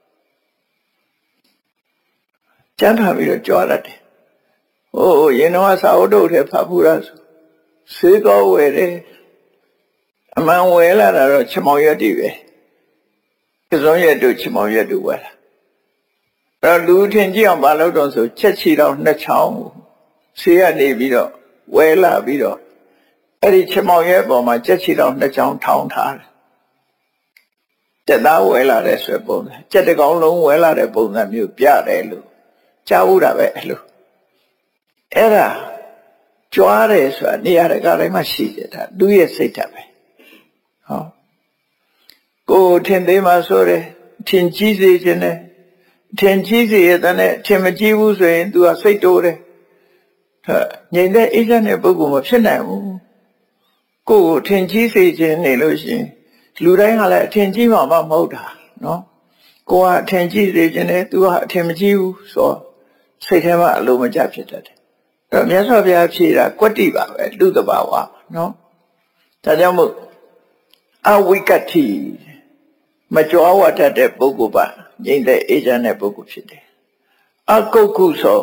ကျမ်းဖတ်ပြီးတော့ကြွားရတယ်။ဟိုရင်တော့စာအုပ်တို့ထဲဖတ်ဘူးလားဆိုစေကောဝယ်တယ်အမှန်ဝယ်လာတာတော့ချမောင်ရွက်တွေပဲကစုံရွက်တို့ချမောင်ရွက်တို့ဝယ်လာအဲ့တော့လူထင်ကြည့်အောင်မလုပ်တော့ဆိုချက်ချီတော့နှစ်ချောင်းဆေးကနေပြီးတော့ဝယ်လာပြီးတော့အဲ့ဒီချမောင်ရွက်ပေါ်မှာချက်ချီတော့နှစ်ချောင်းထောင်ထားတယ်တက်သားဝယ်လာတဲ့ဆွဲပုံစံချက်တကောင်လုံးဝယ်လာတဲ့ပုံစံမျိုးပြတယ်လို့ကြားဘူးတာပဲအဲ့လိုအဲ့ဒါကြွားတယ်ဆိုတာနေရာတကာတိုင်းမှာရှိတယ်ဒါသူ့ရဲ့စိတ်ဓာတ်ပဲဟောကိုထင်သေးမှဆိုတယ်ထင်ကြီးစေခြင်းနဲ့ထင်ကြီးစေရတဲ့ထင်မကြီးဘူးဆိုရင် तू ကစိတ်တိုးတယ်ငြိမ်တဲ့အိဋ္ဌနဲ့ပုဂ္ဂိုလ်မဖြစ်နိုင်ဘူးကိုကိုထင်ကြီးစေခြင်းနေလို့ရှိရင်လူတိုင်းကလည်းအထင်ကြီးမှမဟုတ်တာနော်ကိုကအထင်ကြီးစေခြင်းနဲ့ तू ကအထင်မကြီးဘူးဆိုစိတ်ထဲမှာအလိုမကျဖြစ်တတ်တယ်။အဲ့တော့မြတ်စွာဘုရားဖြေတာကွတ္တိပါပဲလူတဘာဝနော်။ဒါကြောင့်မို့အဝိကတ္ထိမကြွားဝတတ်တဲ့ပုဂ္ဂိုလ်ပါငြိမ့်တဲ့အေးချမ်းတဲ့ပုဂ္ဂိုလ်ဖြစ်တယ်။အကုက္ကုသော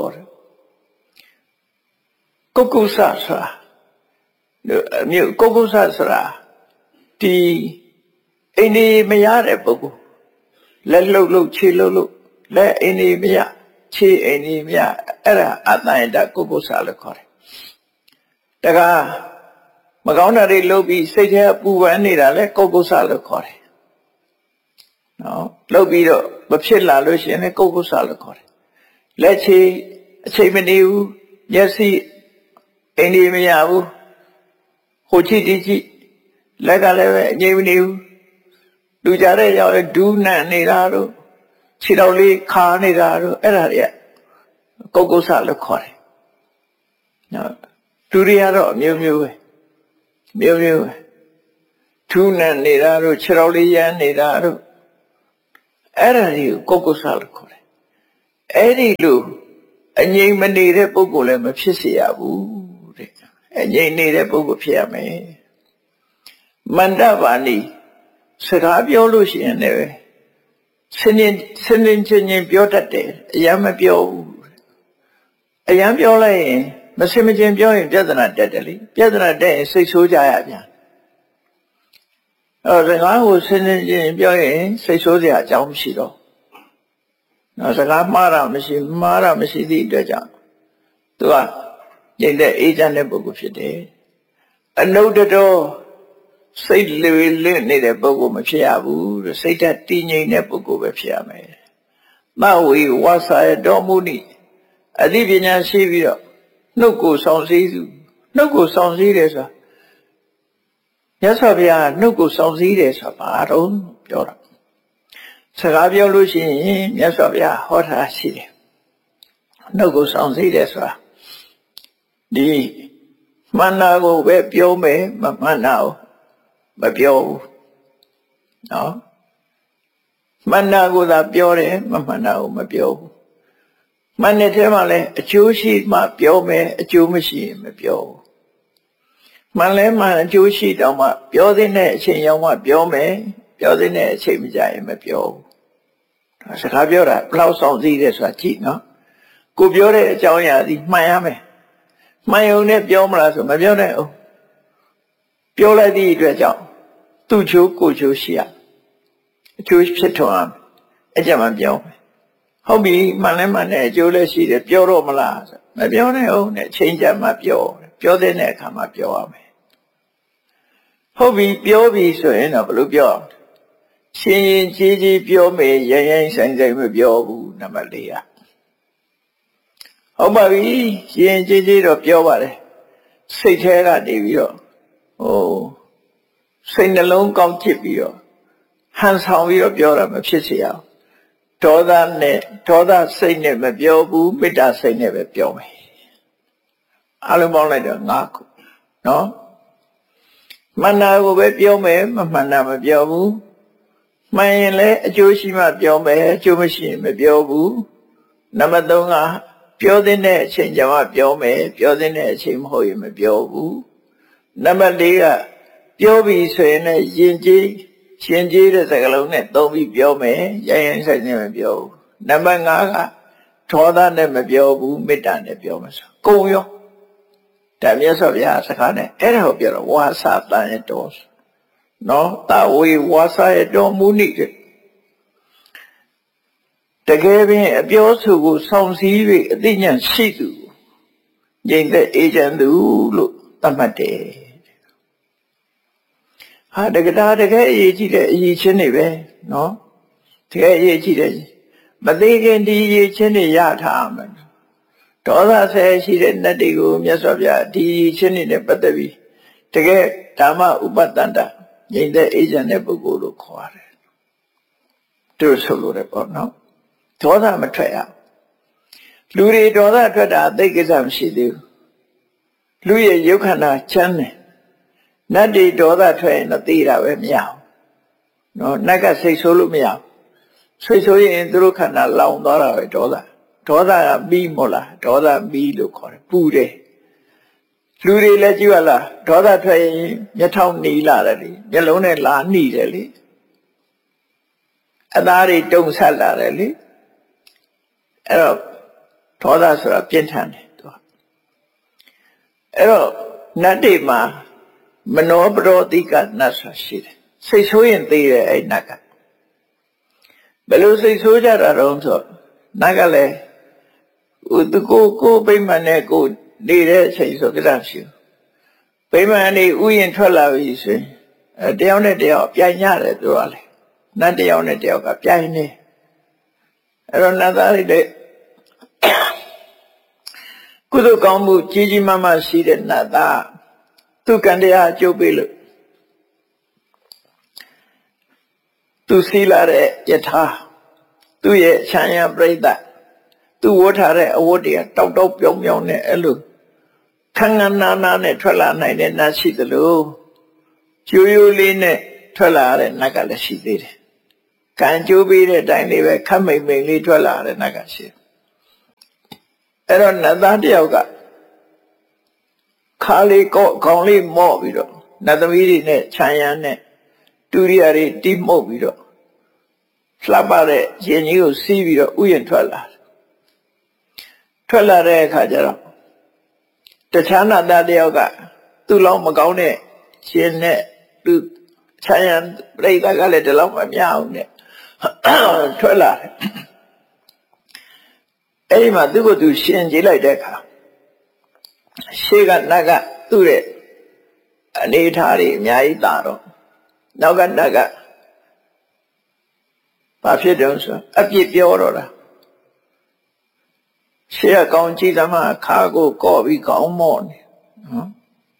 ကုက္ကုဆဆိုတာမြို့ကုက္ကုဆဆိုတာဒီအိန္ဒိမရတဲ့ပုဂ္ဂိုလ်လက်လှုပ်လှုပ်ခြေလှုပ်လှုပ်လက်အိန္ဒိမရခြေအိန္ဒိမြအဲ့ဒါအတ္တယတကုက္ကုဆလို့ခေါ်တယ်တခါမကောင်းတာတွေလုပ်ပြီးစိတ်ထဲပူပန်နေတာလဲကုက္ကုဆလို့ခေါ်တယ်နော်လုပ်ပြီးတော့မဖြစ်လာလို့ရှိရင်လည်းကုက္ကုဆလို့ခေါ်တယ်လက်ခြေအချိန်မနေဘူးမျက်စိအိန္ဒိမရဘူးဟိုကြည့်ဒီကြည့်လက်ကလည်းပဲအငြိမ်မနေဘူးလူကြတဲ့ရောက်ဒူးနံနေတာတို့ခြေတော်လေးခါနေတာတို့အဲ့ဒါတွေကကုက္ကုဆလို့ခေါ်တယ်နော်လူတွေကတော့အမျိုးမျိုးပဲမျိုးမျိုးပဲထူးနံနေတာတို့ခြေတော်လေးရမ်းနေတာတို့အဲ့ဒါတွေကိုကုက္ကုဆလို့ခေါ်တယ်အဲ့ဒီလိုအငြိမ်မနေတဲ့ပုဂ္ဂိုလ်လည်းမဖြစ်စေရဘူးတဲ့အငြိမ်နေတဲ့ပုဂ္ဂိုလ်ဖြစ်ရမယ်မန္တပါဏိစကားပြောလို့ရှိရင်လည်းစင်ရင်စင်ရင်ချင်းချင်းပြောတတ်တယ်အရင်မပြောဘူးအရင်ပြောလိုက်ရင်မစင်မချင်းပြောရင်ပြဿနာတက်တယ်လေပြဿနာတက်ရင်စိတ်ဆိုးကြရပြန်အဲစကားကိုစင်ရင်ချင်းပြောရင်စိတ်ဆိုးစရာအကြောင်းမရှိတော့နော်စကားမှားတာမရှိမှားတာမရှိသည့်အတွက်ကြောင့်သူကကျင့်တဲ့အေးချမ်းတဲ့ပုဂ္ဂိုလ်ဖြစ်တယ်အနုတ္တတော်စိတ်လွေလွင့်နေတဲ့ပုဂ္ဂိုလ်မဖြစ်ရဘူးတဲ့စိတ်ဓာတ်တည်ငြိမ်တဲ့ပုဂ္ဂိုလ်ပဲဖြစ်ရမယ်သဝေဝါစာရတော်မူနိအသိပညာရှိပြီးတော့နှုတ်ကိုဆောင်စည်းစုနှုတ်ကိုဆောင်စည်းတယ်ဆိုတာမြတ်စွာဘုရားနှုတ်ကိုဆောင်စည်းတယ်ဆိုတာဘာတော့ပြောတာစကားပြောလို့ရှိရင်မြတ်စွာဘုရားဟောတာရှိတယ်နှုတ်ကိုဆောင်စည်းတယ်ဆိုတာဒီမှန်တာကိုပဲပြောမယ်မမှန်တာကိုမပြောဘူးနော်မှန်တာကိုသာပြောတယ်မမှန်တာကိုမပြောဘူးမှန်တဲ့ထဲမှာလည်းအကျိုးရှိမှပြောမယ်အကျိုးမရှိရင်မပြောဘူးမှန်လဲမှန်အကျိုးရှိတော့မှပြောတဲ့အချိန်ရောက်မှပြောမယ်ပြောတဲ့အချိန်မကြရင်မပြောဘူးစကားပြောတာဘလောက်ဆောင်စည်းတယ်ဆိုတာကြည့်နော်ကိုပြောတဲ့အကြောင်းအရာဒီမှန်ရမယ်မှန်ုံနဲ့ပြောမလားဆိုမပြောနဲ့အောင်ပြောလိုက်သည့်အတွက်ကြောင့်သူ့ချိုးကိုချိုးရှိရအကျိုးဖြစ်ထွန်းအကြမ်းမပြောမယ်ဟုတ်ပြီမှန်လဲမှန်တဲ့အကျိုးလည်းရှိတယ်ပြောတော့မလားဆိုမပြောနဲ့အောင်နဲ့ချိန်ကြမှပြောပြောတဲ့အခါမှာပြောရမယ်ဟုတ်ပြီပြောပြီဆိုရင်တော့ဘယ်လိုပြောရှင်ရင်ကြီးကြီးပြောမယ်ရိုင်းရိုင်းဆိုင်ဆိုင်မပြောဘူးနံပါတ်၄ကဟုတ်ပါပြီရှင်ကြီးကြီးတော့ပြောပါတယ်စိတ်ထဲကနေပြီးတော့ဟိုစိတ်နှလုံးကောင်းချစ်ပြီးတော့ဟန်ဆောင်ပြီးတော့ပြောတာမဖြစ်စေအောင်ဒေါသနဲ့ဒေါသစိတ်နဲ့မပြောဘူးမေတ္တာစိတ်နဲ့ပဲပြောမယ်အလုံးပေါင်းလိုက်တော့၅ခုနော်မှန်တာကိုပဲပြောမယ်မမှန်တာမပြောဘူးမှန်ရင်လည်းအကျိုးရှိမှပြောမယ်အကျိုးမရှိရင်မပြောဘူးနံပါတ်၃ကပြောတဲ့အချိန်ကျမှပြောမယ်ပြောတဲ့အချိန်မဟုတ်ရင်မပြောဘူးနံပါတ်၄ကပြောပြီဆိုရင်လည်းယဉ်ကျေးရှင်ကျေးတဲ့စကားလုံးနဲ့သုံးပြီးပြောမယ်ရိုင်းရိုင်းဆိုင်ဆိုင်မပြောဘူးနံပါတ်၅ကဒေါသနဲ့မပြောဘူးမေတ္တာနဲ့ပြောမယ်ဆိုကုံရောဒါမြတ်စွာဘုရားစကားနဲ့အဲ့ဒါကိုပြောတော့ဝါစာတန်ရတော်နော်တဝေဝါစာရတော်မူနိတဲ့တကယ်ပင်အပြောဆိုကိုဆောင်စည်း၍အသိဉာဏ်ရှိသူငြိမ်သက်အေးချမ်းသူလို့သတ်မှတ်တယ်ဟာတကယ်တကယ်အရေးကြီးတဲ့အရေးချင်းတွေပဲနော်တကယ်အရေးကြီးတယ်မသေးခင်ဒီအရေးချင်းတွေရထားမယ်ဒေါသဆဲရှိတဲ့နတ်တွေကိုမြတ်စွာဘုရားဒီအရေးချင်းတွေနဲ့ပတ်သက်ပြီးတကယ်ဓမ္မဥပတန္တငြိမ်သက်အေးချမ်းတဲ့ပုဂ္ဂိုလ်လို့ခေါ်ရတယ်သူဆိုလို့တယ်ပေါ့နော်ဒေါသမထွက်ရလူတွေဒေါသထွက်တာအသိကိစ္စမရှိသေးဘူးလူရဲ့ရုပ်ခန္ဓာချမ်းတယ်နတ်တွေဒေါသထွက်ရင်တော့သိတာပဲမရဘူးနော်နတ်ကစိတ်ဆိုးလို့မရဘူးစိတ်ဆိုးရင်သူတို့ခန္ဓာလောင်သွားတာပဲဒေါသဒေါသကပြီးမို့လားဒေါသပြီးလို့ခေါ်တယ်ပူတယ်လူတွေလည်းကြည့်ရလားဒေါသထွက်ရင်မျက်ထောင်နီလာတယ်လေမျက်လုံးနဲ့လာနီတယ်လေအသားတွေတုံဆက်လာတယ်လေအဲ့တော့ဒေါသဆိုတာပြင်းထန်တယ်သူကအဲ့တော့နတ်တွေမှာမနောပရောတိကနတ်ဆိုရှိတယ်စိတ်ဆိုးရင်သိတယ်အဲ့နတ်ကဘယ်လိုစိတ်ဆိုးကြတာတော့ဆိုနတ်ကလည်းဟိုသူကိုကိုဗိမာန်နဲ့ကိုနေတဲ့အချိန်ဆိုကြတာရှိဗိမာန်နေဥယျာဉ်ထွက်လာပြီဆိုရင်အဲတယောက်နဲ့တယောက်ပြိုင်ရတယ်သူကလေနတ်တယောက်နဲ့တယောက်ကပြိုင်နေအဲ့တော့နတ်သားတွေလည်းကုသိုလ်ကောင်းမှုကြီးကြီးမားမားရှိတဲ့နတ်သားသူကံတရားအကျိုးပေးလို့သူစီလာတဲ့ယထာသူ့ရဲ့ခြံရပြိဿသူဝတ်ထားတဲ့အဝတ်တွေကတောက်တောက်ပြောင်ပြောင်နဲ့အဲ့လိုခန်းခန်းနာနာနဲ့ထွက်လာနိုင်တဲ့နတ်ရှိသလိုကျိုးရိုးလေးနဲ့ထွက်လာတဲ့နတ်ကလည်းရှိသေးတယ်ကံကျိုးပေးတဲ့အတိုင်းလေးပဲခတ်မိန်မိန်လေးထွက်လာတဲ့နတ်ကရှိတယ်အဲ့တော့နတ်သားတယောက်ကခါလေးကောခေါင်းလေးမော့ပြီးတော့နတ်သမီးတွေနဲ့ခြံရံနဲ့တူရိယာတွေတိမှုတ်ပြီးတော့လှပတဲ့ရင်ကြီးကိုစီးပြီးတော့ဥယျာဉ်ထွက်လာထွက်လာတဲ့အခါကျတော့တခြားနတ်သားတယောက်ကသူ့လောက်မကောင်းတဲ့ရှင်နဲ့သူခြံရံပြိတ္တကလည်းဒီလောက်မမြအောင်နဲ့ထွက်လာတယ်အဲ့ဒီမှာသူ့ကိုသူရှင်ကြည့်လိုက်တဲ့အခါရှေ့ကနတ်ကသူ့ရဲ့အနေထားတွေအများကြီးတာတော့နောက်ကနတ်ကဘာဖြစ်တယ်ဆိုအပြစ်ပြောတော့တာရှေ့ကကောင်းကြည့်သမားခါကိုကော့ပြီးကောင်းမော့နေနော်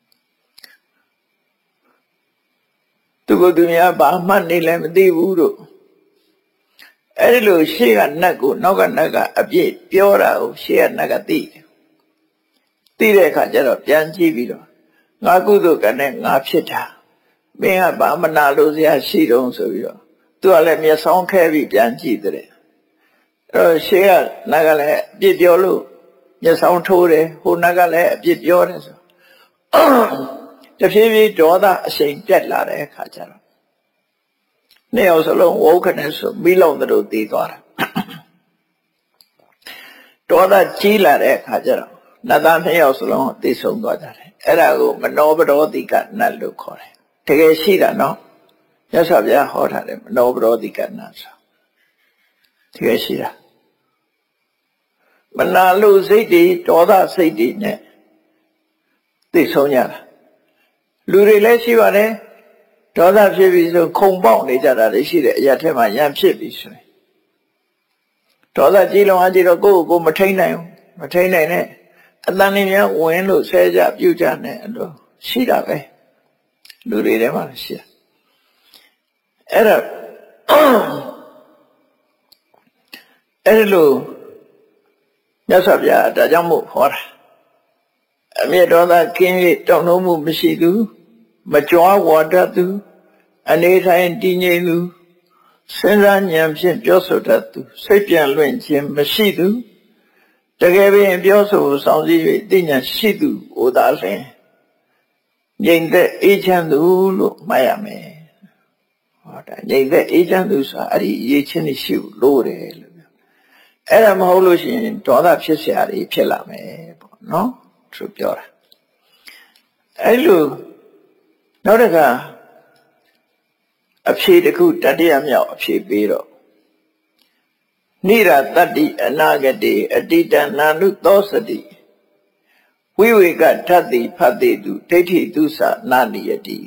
သူကသူများဘာမှနေလည်းမသိဘူးတို့အဲ့ဒီလိုရှေ့ကနတ်ကိုနောက်ကနတ်ကအပြစ်ပြောတာကိုရှေ့ကနတ်ကသိတယ်သိတဲ့အခါကျတော့ပြန်ကြည့်ပြီးတော့ငါကုသိုလ်ကနဲ့ငါဖြစ်တာမင်းကဘာမနာလို့စရာရှိတုံးဆိုပြီးတော့သူကလည်းမျက်စောင်းခဲပြီးပြန်ကြည့်တယ်အဲ့တော့ရှေ့ကနတ်ကလည်းအပြစ်ပြောလို့မျက်စောင်းထိုးတယ်ဟိုနတ်ကလည်းအပြစ်ပြောတယ်ဆိုတဖြည်းဖြည်းဒေါသအရှိန်ပြတ်လာတဲ့အခါကျတော့နှစ်ယောက်စလုံးဝုတ်ခနဲ့ဆိုမိလောင်တို့တည်သွားတာဒေါသကြီးလာတဲ့အခါကျတော့နတ်သားနှစ်ယောက်စလုံးသိဆုံးသွားကြတယ်အဲ့ဒါကိုမနောပရောတိကနတ်လို့ခေါ်တယ်တကယ်ရှိတာနော်မြတ်စွာဘုရားဟောထားတယ်မနောပရောတိကနတ်ဆိုတကယ်ရှိတာမနာလို့စိတ်တွေဒေါသစိတ်တွေနဲ့သိဆုံးကြတာလူတွေလည်းရှိပါတယ်ဒေါသဖြစ်ပြီးဆိုခုံပေါက်နေကြတာလည်းရှိတယ်အရာထက်မှရံဖြစ်ပြီးဆိုရင်ဒေါသကြီးလုံးအကြည့်တော့ကိုယ့်ကိုယ်မထိန်နိုင်ဘူးမထိန်နိုင်နဲ့အတန်လေးများဝင်လို့ဆဲကြပြုတ်ကြနဲ့အဲ့လိုရှိတာပဲလူတွေထဲမှာရှိတာအဲ့တော့အဲ့လိုမြတ်စွာဘုရားဒါကြောင့်မို့ဟောတာအမျက်ဒေါသကင်း၍တောင်းတမှုမရှိသူမကြွားဝါဒသူအနေထိုင်တည်ငြိမ်သူစဉ်းစားဉာဏ်ဖြင့်ပြောဆိုတတ်သူစိတ်ပြန်လွင့်ခြင်းမရှိသူတကယ်ပင်ပြောဆိုဆောင်စည်း၍သိဉာဏ်ရှိသူဟောသာလျှင်ငြိမ်သက်အေးချမ်းသူလို့မှတ်ရမယ်ဟောတာငြိမ်သက်အေးချမ်းသူဆိုတာအဲ့ဒီရေးချင်းရှိလို့တယ်လို့အဲ့ဒါမဟုတ်လို့ရှိရင်ဒေါသဖြစ်เสียရဖြစ်လာမယ်ပေါ့နော်သူပြောတာအဲ့လိုနောက်တစ်ခါအဖြေတစ်ခုတတိယမြောက်အဖြေပေးတော့နိရတတ္တိအနာဂတိအတိတနာနုသောစတိဝိဝေကထတ္တိဖတ်တိတုဒိဋ္ဌိတုသနာနိယတိ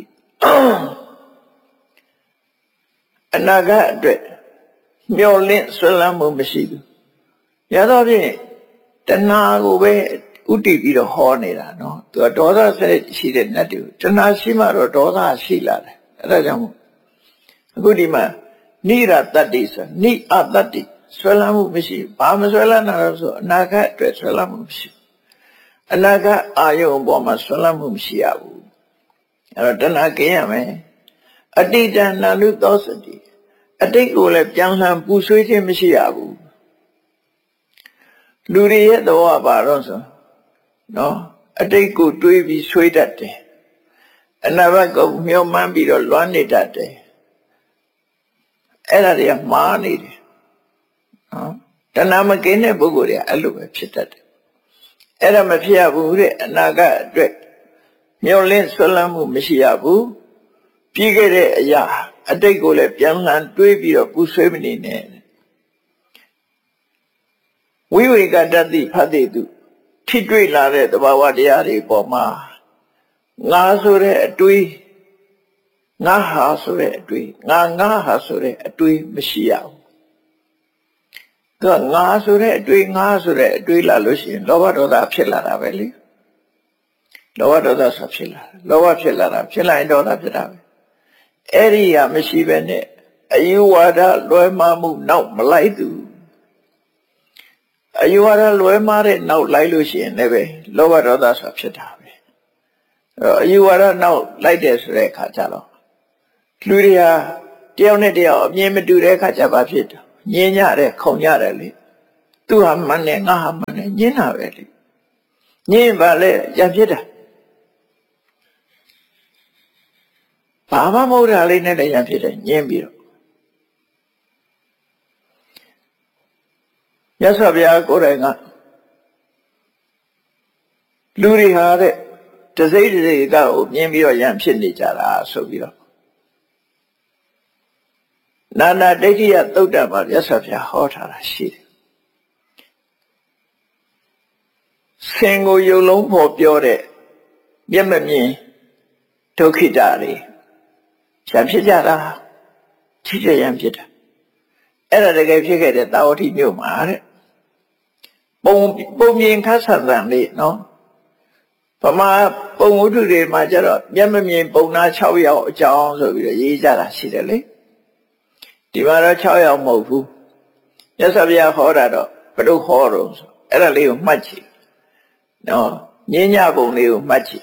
အနာဂတ်အတွက်မျောလင့်ဆွလမ်းမှုမရှိဘူးရတော့ဖြင့်တဏှာကိုပဲဥတည်ပြီးတော့ဟောနေတာနော်သူကဒေါသဆက်ရှိတဲ့နတ်တွေတဏှာရှိမှတော့ဒေါသရှိလာတယ်အဲ့ဒါကြောင့်အခုဒီမှာနိရတတ္တိဆိုနိအတ္တိဆွဲလမ်းမှုမရှိဘာမဆွဲလမ်းတာလို့ဆိုအနာဂတ်အတွက်ဆွဲလမ်းမှုမရှိအနာဂတ်အာယုံအပေါ်မှာဆွဲလမ်းမှုမရှိရဘူးအဲ့တော့တဏှာကင်းရမယ်အတိတနာနုသောစတိအတိတ်ကိုလည်းပြန်လှန်ပူဆွေးခြင်းမရှိရဘူးလူတွေရဲ့သဘောပါတော့ဆိုနော်အတိတ်ကိုတွေးပြီးဆွေးတတ်တယ်အနာဂတ်ကိုမျှော်မှန်းပြီးတော့လွမ်းနေတတ်တယ်အဲ့ဒါတွေကမှားနေတယ်နော်တဏှာမကင်းတဲ့ပုဂ္ဂိုလ်တွေကအဲ့လိုပဲဖြစ်တတ်တယ်အဲ့ဒါမဖြစ်ရဘူးတဲ့အနာဂတ်အတွက်မျှော်လင့်ဆွလမ်းမှုမရှိရဘူးပြီးခဲ့တဲ့အရာအတိတ်ကိုလည်းပြန်လှန်တွေးပြီးတော့ပူဆွေးမနေနဲ့ဝိဝေကတတ္တိဖတ်တိတုထိတွေ့လာတဲ့သဘာဝတရားတွေပေါ်မှာငါဆိုတဲ့အတွေးငါဟာဆိုတဲ့အတွေးငါငါဟာဆိုတဲ့အတွေးမရှိရဘူးသူကငါဆိုတဲ့အတွေးငါဆိုတဲ့အတွေးလာလို့ရှိရင်လောဘဒေါသဖြစ်လာတာပဲလေလောဘဒေါသဆိုဖြစ်လာတယ်လောဘဖြစ်လာတာဖြစ်လာရင်ဒေါသဖြစ်တာပဲအဲ့ဒီဟာမရှိပဲနဲ့အယူဝါဒလွဲမှားမှုနောက်မလိုက်သူအယူဝါဒလွဲမှားတဲ့နောက်လိုက်လို့ရှိရင်လည်းပဲလောဘဒေါသဆိုဖြစ်တာပဲအဲ့အယူဝါဒနောက်လိုက်တယ်ဆိုတဲ့အခါကျတော့လူတွေဟာတယောက်နဲ့တယောက်အမြင်မတူတဲ့အခါကျဘာဖြစ်တယ်ညင်ကြတယ်ခုန်ကြတယ်လေသူဟာမှန်တယ်ငါဟာမှန်တယ်ညင်းတာပဲလေညင်းပါလေရဖြစ်တာဘာမှမဟုတ်တာလေးနဲ့လည်းရဖြစ်တယ်ညင်းပြီးတော့မြတ်စွာဘုရားကိုယ်တိုင်ကလူတွေဟာတဲ့တစိမ့်တစိမ့်ကကိုမြင်ပြီးတော့ရံဖြစ်နေကြတာဆိုပြီးတော့နာနာဒိဋ္ဌိယသုတ်တံမှာမြတ်စွာဘုရားဟောထားတာရှိတယ်ဆင်ကိုယုံလုံးဖို့ပြောတဲ့မျက်မမြင်ဒုက္ခိတတွေရံဖြစ်ကြတာချစ်ကြရံဖြစ်တာအဲ့ဒါတကယ်ဖြစ်ခဲ့တဲ့တာဝတိမြို့မှာတဲ့ပုံပုံမြင်ခတ်ဆန်ဆန်လေးနော်ဗမာပုံဝတ္ထုတွေမှာကျတော့မျက်မမြင်ပုံနာ၆ယောက်အကြောင်းဆိုပြီးတော့ရေးကြတာရှိတယ်လေဒီမှာတော့၆ယောက်မဟုတ်ဘူးမြတ်စွာဘုရားဟောတာတော့ဘယ်လိုဟောတော့ဆိုအဲ့ဒါလေးကိုမှတ်ကြည့်နော်ညဉ့်ညပုံလေးကိုမှတ်ကြည့်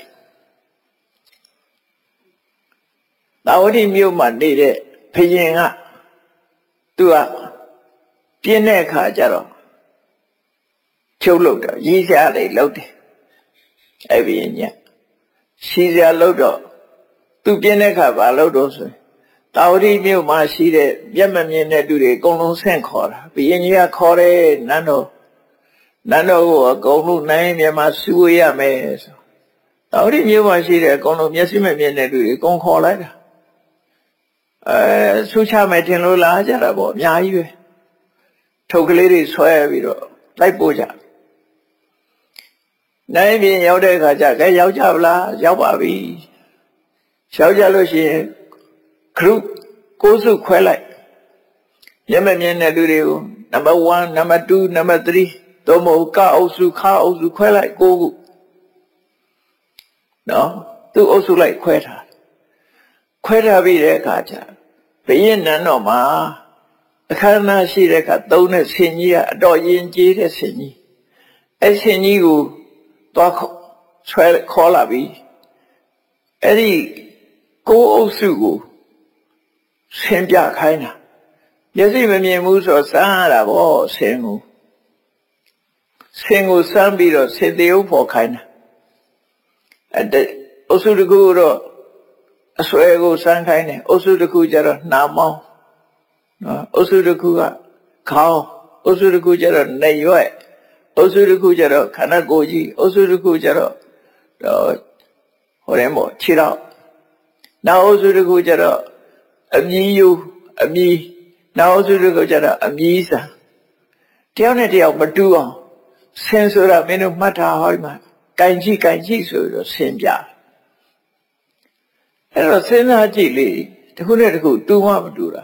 တာဝတိမြို့မှာနေတဲ့ဘုရင်ကသူကပြင်းတဲ့အခါကျတော့ချုပ်လို့တော့ရေးစရာလေးလုပ်တယ်အဲ့ဘုရင်ညရှိစရာလုပ်တော့သူပြင်းတဲ့အခါဘာလုပ်တော့ဆိုရင်တာဝတိမြို့မှာရှိတဲ့မျက်မမြင်တဲ့သူတွေအကုန်လုံးဆင့်ခေါ်တာဘုရင်ကြီးကခေါ်တယ်နန်းတော်နန်းတော်ကိုအကုန်လုံးနိုင်မြန်မာစုဝေးရမယ်ဆိုတာဝတိမြို့မှာရှိတဲ့အကုန်လုံးမျက်စိမမြင်တဲ့လူတွေအကုန်ခေါ်လိုက်တာအဲဆူချမယ်ထင်လို့လားကြတာပေါ့အများကြီးပဲထုတ်ကလေးတွေဆွဲပြီးတော့လိုက်ပို့ကြနိုင်ပြင်ရောက်တဲ့အခါကျကဲရောက်ကြဗလားရောက်ပါပြီရောက်ကြလို့ရှိရင်ခရုကိုးစုခွဲလိုက်မျက်မမြင်တဲ့လူတွေကိုနံပါတ်oneနံပါတ်twoနံပါတ်threeတော့မဟုတ်ကအုပ်စုခါအုပ်စုခွဲလိုက်ကိုခုနော်သူ့အုပ်စုလိုက်ခွဲထားခွဲထားပြီးတဲ့အခါကျဘုရင်နန်းတော်မှာအခမ်းအနားရှိတဲ့အခါသုံးတဲ့ဆင်ကြီးကအတော်ရင်ကျေးတဲ့ဆင်ကြီးအဲ့ဆင်ကြီးကိုသွားဆွဲခေါ်လာပြီးအဲ့ဒီကိုအုပ်စုကိုဆင်ပြခိုင်းတာမျက်စိမမြင်ဘူးဆိုစမ်းရတာဗောဆင်ကိုဆင်ကိုစမ်းပြီးတော့ဆင်သေးဥဖို့ခိုင်းတာအဲ့အုပ်စုတစ်ခုတော့အဆွဲကိုစမ်းခိုင်းတယ်အုပ်စုတစ်ခုကျတော့နှာမောင်းနော်အုပ်စုတစ်ခုကခေါင်းအုပ်စုတစ်ခုကျတော့နေရွက်အုပ်စုတစ်ခုကျတော့ခန္ဓာကိုယ်ကြီးအုပ်စုတစ်ခုကျတော့ဟိုရဲမို့ခြေတော့နောက်အုပ်စုတစ်ခုကျတော့အမြည်ယူအမြည်နောက်အုပ်စုတစ်ခုကျတော့အမြည်စာတယောက်နဲ့တယောက်မတူအောင်ဆင်ဆိုတာမင်းတို့မှတ်ထားဟောဒီမှာကင်ကြည့်ကင်ကြည့်ဆိုပြီးတော့ဆင်ပြအဲ့တော့စဉ်းစားကြည့်လေတစ်ခုနဲ့တစ်ခုတူမှမတူတာ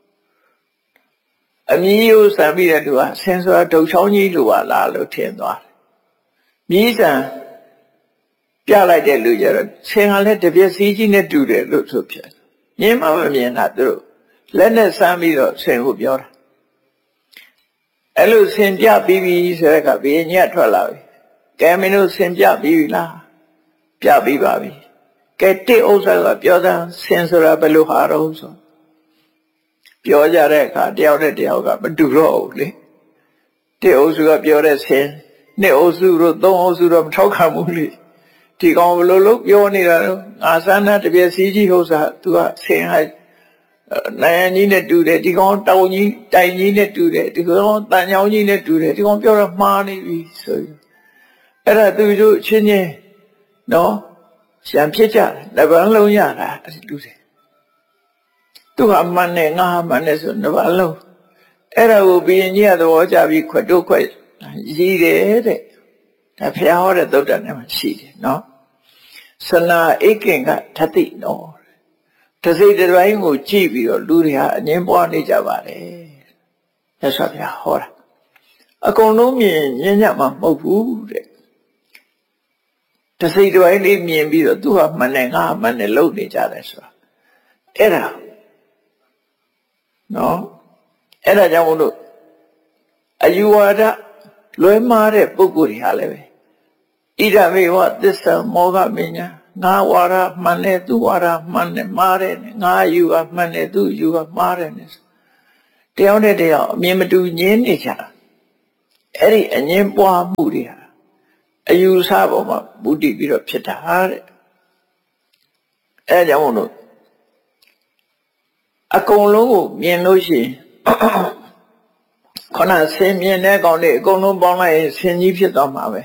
အမြည်ကိုစံပြီးတဲ့သူကဆင်ဆိုတာဒုတ်ချောင်းကြီးလိုပါလားလို့ထင်သွားတယ်မြည်စံပြလိုက်တဲ့လူကျတော့ဆင်ကလည်းတပြက်စီးကြီးနဲ့တူတယ်လို့ဆိုဖြစ်မြင်မှမမြင်တာသူတို့လက်နဲ့စမ်းပြီးတော့ဆင်ကိုပြောတာအဲ့လိုဆင်ပြပြီးပြီဆိုတဲ့ကဘုရင်ကြီးကထွက်လာပြီကဲမင်းတို့ဆင်ပြပြီးပြီလားပြပြီးပါပြီကဲတိဥစ္စာကပြောတာဆင်ဆိုတာဘယ်လိုဟာတော့ဆိုပြောကြတဲ့အခါတယောက်နဲ့တယောက်ကမတူတော့ဘူးလေတိဥစ္စာကပြောတဲ့ဆင်နှစ်ဥစ္စာတို့သုံးဥစ္စာတော့မထောက်ခံဘူးလေဒီကောင်ဘယ်လိုလုပ်ပြောနေတာတော့ငါစမ်းတာတပြည့်စီးကြီးဥစ္စာသူကဆင်ဟာနိုင်ကြီးနဲ့တူတယ်ဒီကောင်တောင်ကြီးတိုင်ကြီးနဲ့တူတယ်ဒီကောင်တန်ချောင်းကြီးနဲ့တူတယ်ဒီကောင်ပြောတော့မှားနေပြီဆိုပြီးအဲ့ဒါသူတို့ချင်းချင်းနော်ရှံဖြစ်ကြတယ်နှစ်ပန်းလုံးရတာအဲ့ဒီလူတွေသူကအမှန်နဲ့ငါမှန်နဲ့ဆိုနှစ်ပန်းလုံးအဲ့ဒါကိုဘုရင်ကြီးကသဘောကျပြီးခွတ်တို့ခွတ်ရည်တယ်တဲ့ဒါဖျားဟောတဲ့သုတ္တန်ထဲမှာရှိတယ်နော်စနာဧကင်ကဓာတိနော်တစိတ်တစ်ပိုင်းကိုကြည့်ပြီးတော့လူတွေဟာအငင်းပွားနေကြပါတယ်မြတ်စွာဘုရားဟောတာအကုန်လုံးမြင်ညဉ့်ညမှာမဟုတ်ဘူးတဲ့တစိတ်တစ်ပိုင်းလေးမြင်ပြီးတော့သူဟာမှန်တယ်ငါမှန်တယ်လုပ်နေကြတယ်ဆိုတာအဲ့ဒါနော်အဲ့ဒါကြောင့်မို့လို့အယူဝါဒလွဲမှားတဲ့ပုဂ္ဂိုလ်တွေဟာလည်းပဲဣဒမေဝသစ္စာမောဟမညာငါဝါဒမှန်တယ်သူဝါဒမှန်တယ်မှားတယ်ငါယူကမှန်တယ်သူယူကမှားတယ်တယောက်နဲ့တယောက်အမြင်မတူညင်းနေကြတာအဲ့ဒီအငင်းပွားမှုတွေဟာအယူဆပေါ်မှာမူတည်ပြီးတော့ဖြစ်တာတဲ့အဲကြောင့်မို့လို့အကုန်လုံးကိုမြင်လို့ရှိရင်ခဏဆင်မြင်တဲ့ကောင်တွေအကုန်လုံးပေါင်းလိုက်ရင်ဆင်ကြီးဖြစ်သွားမှာပဲ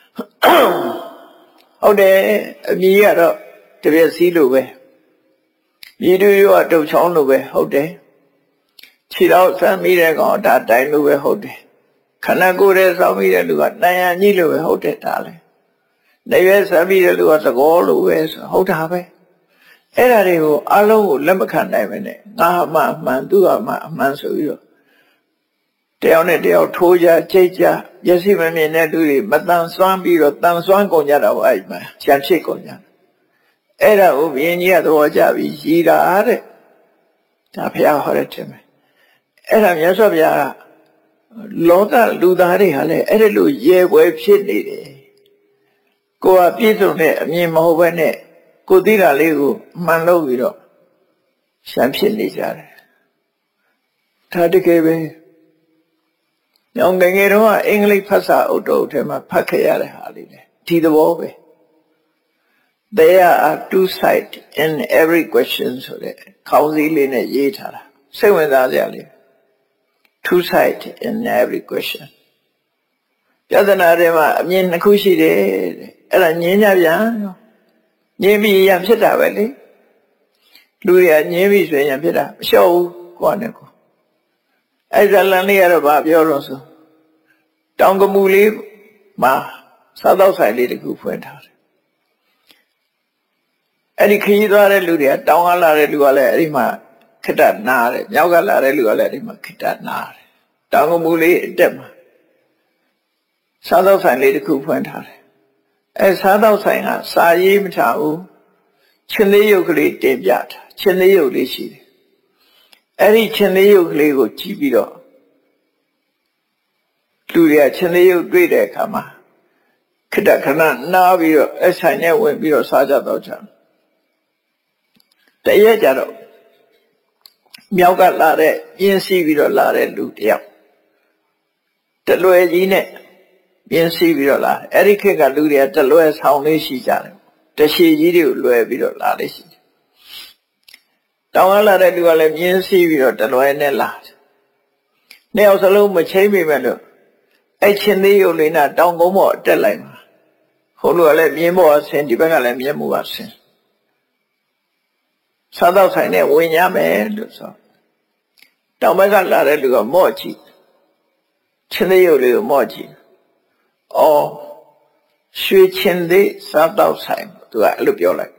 ဟုတ်တယ်အမြည်ကတော့တပြက်စီးလိုပဲမြည်တူရောတုတ်ချောင်းလိုပဲဟုတ်တယ်ခြေတော့ဆမ်းမိတဲ့ကောင်ဒါတိုင်းလိုပဲဟုတ်တယ်ခန္ဓာကိုယ်ရဲ့စောင်းမိတဲ့လူကတန်ရန်ကြီးလိုပဲဟုတ်တယ်ဒါလည်းနေရွယ်ဆမ်းမိတဲ့လူကသကောလိုပဲဆိုဟုတ်တာပဲအဲ့ဒါတွေကိုအလုံးကိုလက်မခံနိုင်ပဲနဲ့ငါမှအမှန်သူကမှအမှန်ဆိုပြီးတော့တယောက်နဲ့တယောက်ထိုးကြကြိတ်ကြမျက်စိမမြင်တဲ့လူတွေမတန်ဆွမ်းပြီးတော့တန်ဆွမ်းကုန်ကြတာဟောအဲ့မှာချမ်းဖြစ်ကုန်ကြအဲ့ဒါကိုဘုရင်ကြီးကသဘောကျပြီးရည်တာတဲ့ဒါဘုရားဟောတဲ့ခြင်းပဲအဲ့ဒါမြတ်စွာဘုရားကလောကလူသားတွေဟာလည်းအဲ့ဒါလိုရေပွဲဖြစ်နေတယ်ကိုယ်ကပြည့်စုံတဲ့အမြင်မဟုတ်ဘဲနဲ့ကိုသိတာလေးကိုမှန်လို့ပြီးတော့ရှမ်းဖြစ်နေကြတယ်ဒါတကယ်ပဲညောင်ငယ်ငယ်တော့အင်္ဂလိပ်ဖတ်စာအုပ်တုပ်ထဲမှာဖတ်ခဲ့ရတဲ့ဟာလေးလေဒီသဘောပဲ there are two sides in every question ဆိုတဲ့ခေါင်းစည်းလေးနဲ့ရေးထားတာစိတ်ဝင်စားစရာလေး two sides in every question ပြဿနာတွေမှာအမြင်နှစ်ခုရှိတယ်တဲ့အဲ့ဒါငြင်းကြပြန်ငြင်းပြီးရဖြစ်တာပဲလေလူတွေကငြင်းပြီးဆိုရင်ဖြစ်တာမလျှော့ဘူးကိုယ်နဲ့ကိုအဲ့ဒါလန်လေးကတော့ဗာပြောတော့ဆိုတောင်ကမူလေးမှာစားတော့ဆိုင်လေးတခုဖွင့်ထားတယ်အဲ့ဒီခရီးသွားတဲ့လူတွေကတောင်ကလာတဲ့လူကလည်းအဲ့ဒီမှာခိတ္တနားတယ်မြောက်ကလာတဲ့လူကလည်းအဲ့ဒီမှာခိတ္တနားတယ်တောင်ကမူလေးအတက်မှာစားတော့ဆိုင်လေးတခုဖွင့်ထားတယ်အဲစားတော့ဆိုင်ကစာရေးမထားဘူးချင်းသေးရုပ်ကလေးတင်ပြတာချင်းသေးရုပ်လေးရှိတယ်အဲ့ဒီချင်းသေးရုပ်ကလေးကိုကြည့်ပြီးတော့လူတွေကချင်းသေးရုပ်တွေ့တဲ့အခါမှာခိတ္တခဏနားပြီးတော့အဆိုင်နဲ့ဝင်ပြီးတော့စားကြတော့ကြတရက်ကြတော့မြောက်ကလာတဲ့ပြင်းစီးပြီးတော့လာတဲ့လူတယောက်တလွယ်ကြီးနဲ့ပြင်းစီးပြီးတော့လာအဲ့ဒီခေတ်ကလူတွေကတလွယ်ဆောင်လေးရှိကြတယ်တရှည်ကြီးတွေကိုလွယ်ပြီးတော့လာလေးရှိတယ်တောင်ကလာတဲ့လူကလည်းပြင်းစီးပြီးတော့တလွယ်နဲ့လာတယ်နှစ်ယောက်စလုံးမချိမ့်မိမဲ့လို့အဲ့ချင်းသေးရုပ်လေးနဲ့တောင်ကုန်းပေါ်တက်လိုက်မှာဟိုလူကလည်းမြင်းပေါ်ဆင်းဒီဘက်ကလည်းမြင်းပေါ်ဆင်းစားတော့ဆိုင်နဲ့ဝင်ရမယ်လို့ဆိုတောင်ဘက်ကလာတဲ့လူကမော့ကြည့်ချင်းသေးရုပ်လေးကိုမော့ကြည့်အော်ရွှေချင်းသေးစားတော့ဆိုင်သူကအဲ့လိုပြောလိုက်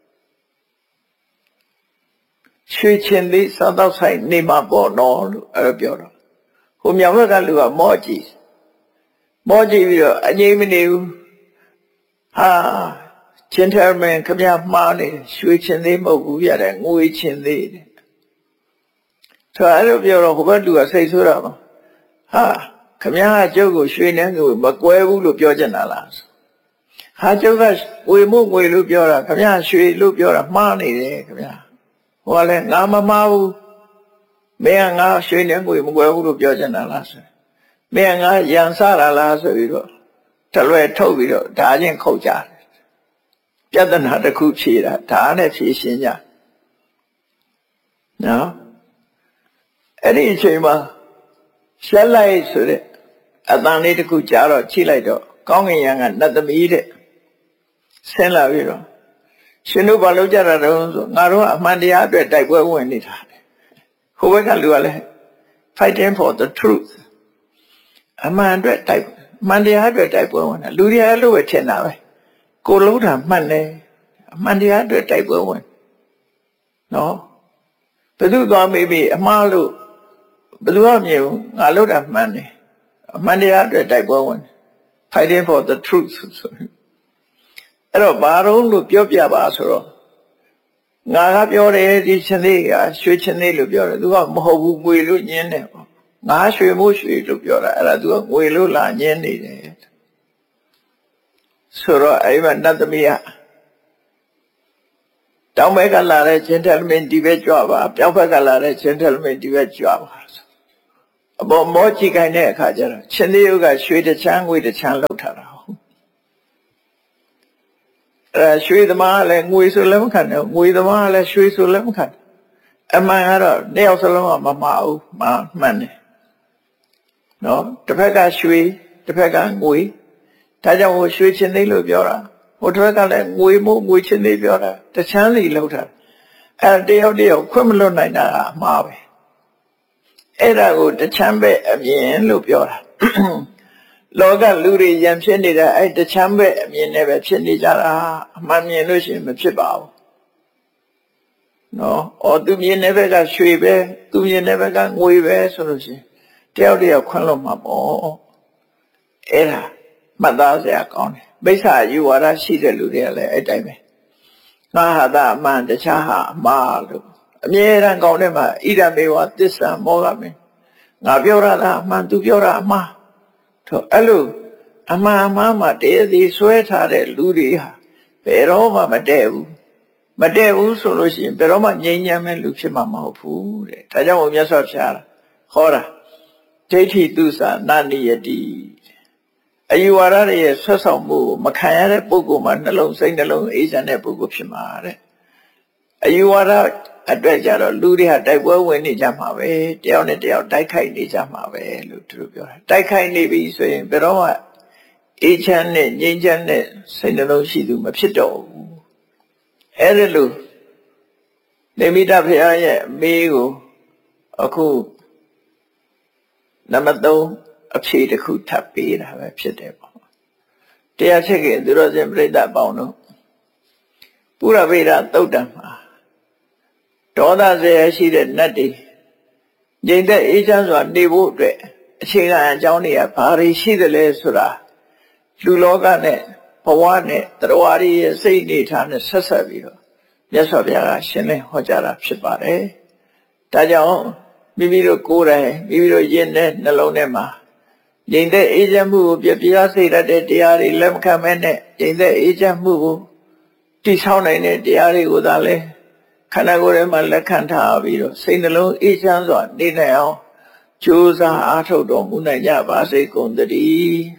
ရွှေချင်းသေးစားတော့ဆိုင်နေမှာပေါ့နော်လို့အဲ့လိုပြောတော့ဟိုမြောင်ဘက်ကလူကမော့ကြည့်မော့ကြည့်ပြီးတော့အငြိမ့်မနေဘူးဟာgentleman ခမရမှားနေရွှေချင်းသေးမဟုတ်ဘူးပြတယ်ငွေချင်းသေးတယ်ဆိုအဲ့လိုပြောတော့ဟိုဘက်လူကစိတ်ဆိုးတာပါဟာခမရကကျုပ်ကိုရွှေနဲ့ငွေမကွဲဘူးလို့ပြောချင်တာလားဟာကျုပ်ကငွေမို့ငွေလို့ပြောတာခမရရွှေလို့ပြောတာမှားနေတယ်ခမရဟိုကလည်းငါမမှားဘူးမင်းကငါရွှေနဲ့ငွေမကွဲဘူးလို့ပြောချင်တာလားဆိုမင်းကငါရန်စားတာလားဆိုပြီးတော့တလွယ်ထုတ်ပြီးတော့ဓာချင်းခုတ်ကြတယ်ပြဿနာတစ်ခုဖြေတာဓာနဲ့ဖြေရှင်းကြနော်အဲ့ဒီအချိန်မှာရှက်လိုက်ဆိုတဲ့အတန်လေးတစ်ခုကြားတော့ချိလိုက်တော့ကောင်းကင်ယံကနတ်သမီးတဲ့ဆင်းလာပြီးတော့ရှင်တို့ဘာလုပ်ကြတာတုံးဆိုငါတို့ကအမှန်တရားအတွက်တိုက်ပွဲဝင်နေတာဟိုဘက်ကလူကလည်း fighting for the truth အမှန်အတွက်တိုက်အမှန်တရားအတွက်တိုက်ပွဲဝင်တာလူတွေအဲ့လိုပဲထင်တာပဲကိုလုံးတာမှတ်တယ်အမှန်တရားအတွက်တိုက်ပွဲဝင်နော်ဘယ်သူသွားမေးပြီးအမှားလို့ဘယ်သူမှမမြင်ဘူးငါလုပ်တာမှန်တယ်အမှန်တရားအတွက်တိုက်ပွဲဝင် fighting for the truth ဆိုအဲ့တော့ဘာလို့လို့ပြောပြပါဆိုတော့ငါကပြောတယ်ဒီချင်းလေးကရွှေချင်းလေးလို့ပြောတယ်သူကမဟုတ်ဘူးငွေလို့ညင်းတယ်ပေါ့ငါရွှေမို့ရွှေလို့ပြောတာအဲ့ဒါသူကငွေလို့လာညင်းနေတယ်ဆိုတော့အဲ့မှာနတ်သမီးကတောင်ဘက်ကလာတဲ့ gentleman ဒီဘက်ကြွပါပြောက်ဘက်ကလာတဲ့ gentleman ဒီဘက်ကြွပါအပေါ်မောကြည့်ခိုင်းတဲ့အခါကျတော့ရှင်သေးယုတ်ကရွှေတချမ်းငွေတချမ်းလောက်ထားတာဟုတ်အဲရွှေသမားလည်းငွေဆိုလည်းမခံနဲ့ငွေသမားလည်းရွှေဆိုလည်းမခံအမှန်ကတော့နှစ်ယောက်စလုံးကမမှားဘူးမှမှန်တယ်နော်တစ်ဖက်ကရွှေတစ်ဖက်ကငွေဒါကြောင့်ဟိုရွှေချင်းသိလို့ပြောတာဟိုတစ်ဖက်ကလည်းငွေမို့ငွေချင်းသိပြောတာတချမ်းစီလောက်ထားအဲတယောက်တယောက်ခွင့်မလွတ်နိုင်တာအမှားပဲအဲ့ဒါကိုတချမ်းပဲအမြင်လို့ပြောတာလောကလူတွေရံဖြစ်နေတာအဲ့တချမ်းပဲအမြင်နဲ့ပဲဖြစ်နေကြတာအမှန်မြင်လို့ရှိရင်မဖြစ်ပါဘူးနော်အော်သူမြင်တဲ့ဘက်ကရွှေပဲသူမြင်တဲ့ဘက်ကငွေပဲဆိုလို့ရှိရင်တယောက်တယောက်ခွင့်လို့မှာပေါ့အဲ့ဒါမှတ်သားစရာကောင်းတယ်မိစ္ဆာယူဝါဒရှိတဲ့လူတွေကလည်းအဲ့တိုင်းပဲငါဟာသာအမှန်တခြားဟာအမှားလို့အမြဲတမ်းကောင်းတဲ့မှာဣဒံမေဝသစ္စာမောဟမင်းငါပြောတာအမှန်သူပြောတာအမှားတော့အဲ့လိုအမှန်အမှားမှာတရားစီဆွဲထားတဲ့လူတွေဟာဘယ်တော့မှမတည့်ဘူးမတည့်ဘူးဆိုလို့ရှိရင်ဘယ်တော့မှငြိမ်းချမ်းမဲ့လူဖြစ်မှာမဟုတ်ဘူးတဲ့ဒါကြောင့်ဘုရားဆော့ဖျားတာဟောတာဒိဋ္ဌိတုသနာနိယတိအယူဝါဒရဲ့ဆွတ်ဆောင်မှုမခံရတဲ့ပုဂ္ဂိုလ်မှာနှလုံးစိတ်နှလုံးအေးချမ်းတဲ့ပုဂ္ဂိုလ်ဖြစ်မှာတဲ့အယူဝါဒအတွက်ကြတော့လူတွေဟာတိုက်ပွဲဝင်နေကြမှာပဲတယောက်နဲ့တယောက်တိုက်ခိုက်နေကြမှာပဲလို့သူတို့ပြောတာတိုက်ခိုက်နေပြီဆိုရင်ဘယ်တော့မှအေးချမ်းနဲ့ငြိမ်းချမ်းတဲ့စိတ်နှလုံးရှိသူမဖြစ်တော့ဘူးအဲ့ဒါလို့နေမိတဘုရားရဲ့အမေကိုအခုနံပါတ်သုံးအဖြေတစ်ခုထပ်ပေးတာပဲဖြစ်တယ်ပေါ့တရားချက်ကသူတော်စင်ပြိဿပေါင်းတို့ပုရဗေဒသုတ်တံမှာဒေါသဇေယရှိတဲ့နတ်တွေငြိမ်သက်အေးချမ်းစွာနေဖို့အတွက်အခြေခံအကြောင်းတွေကဘာတွေရှိသလဲဆိုတာလူလောကနဲ့ဘဝနဲ့တရားရည်ရဲ့စိတ်အနေထားနဲ့ဆက်ဆက်ပြီးတော့မြတ်စွာဘုရားကရှင်းလင်းဟောကြားတာဖြစ်ပါတယ်။ဒါကြောင့်မိမိတို့ကိုယ်တိုင်မိမိတို့ယဉ်တဲ့နှလုံးထဲမှာငြိမ်သက်အေးချမ်းမှုကိုပြပြစိတ်ရတဲ့တရားတွေလက်မခံမဲနဲ့ငြိမ်သက်အေးချမ်းမှုကိုတည်ဆောက်နိုင်တဲ့တရားတွေကိုသာလဲခန္ဓာကိုယ်ထဲမှာလက်ခံထားပြီးတော့စိတ်နှလုံးအေးချမ်းစွာနေနိုင်အောင်ကြိုးစားအားထုတ်တော်မူနိုင်ကြပါစေကုန်သတည်း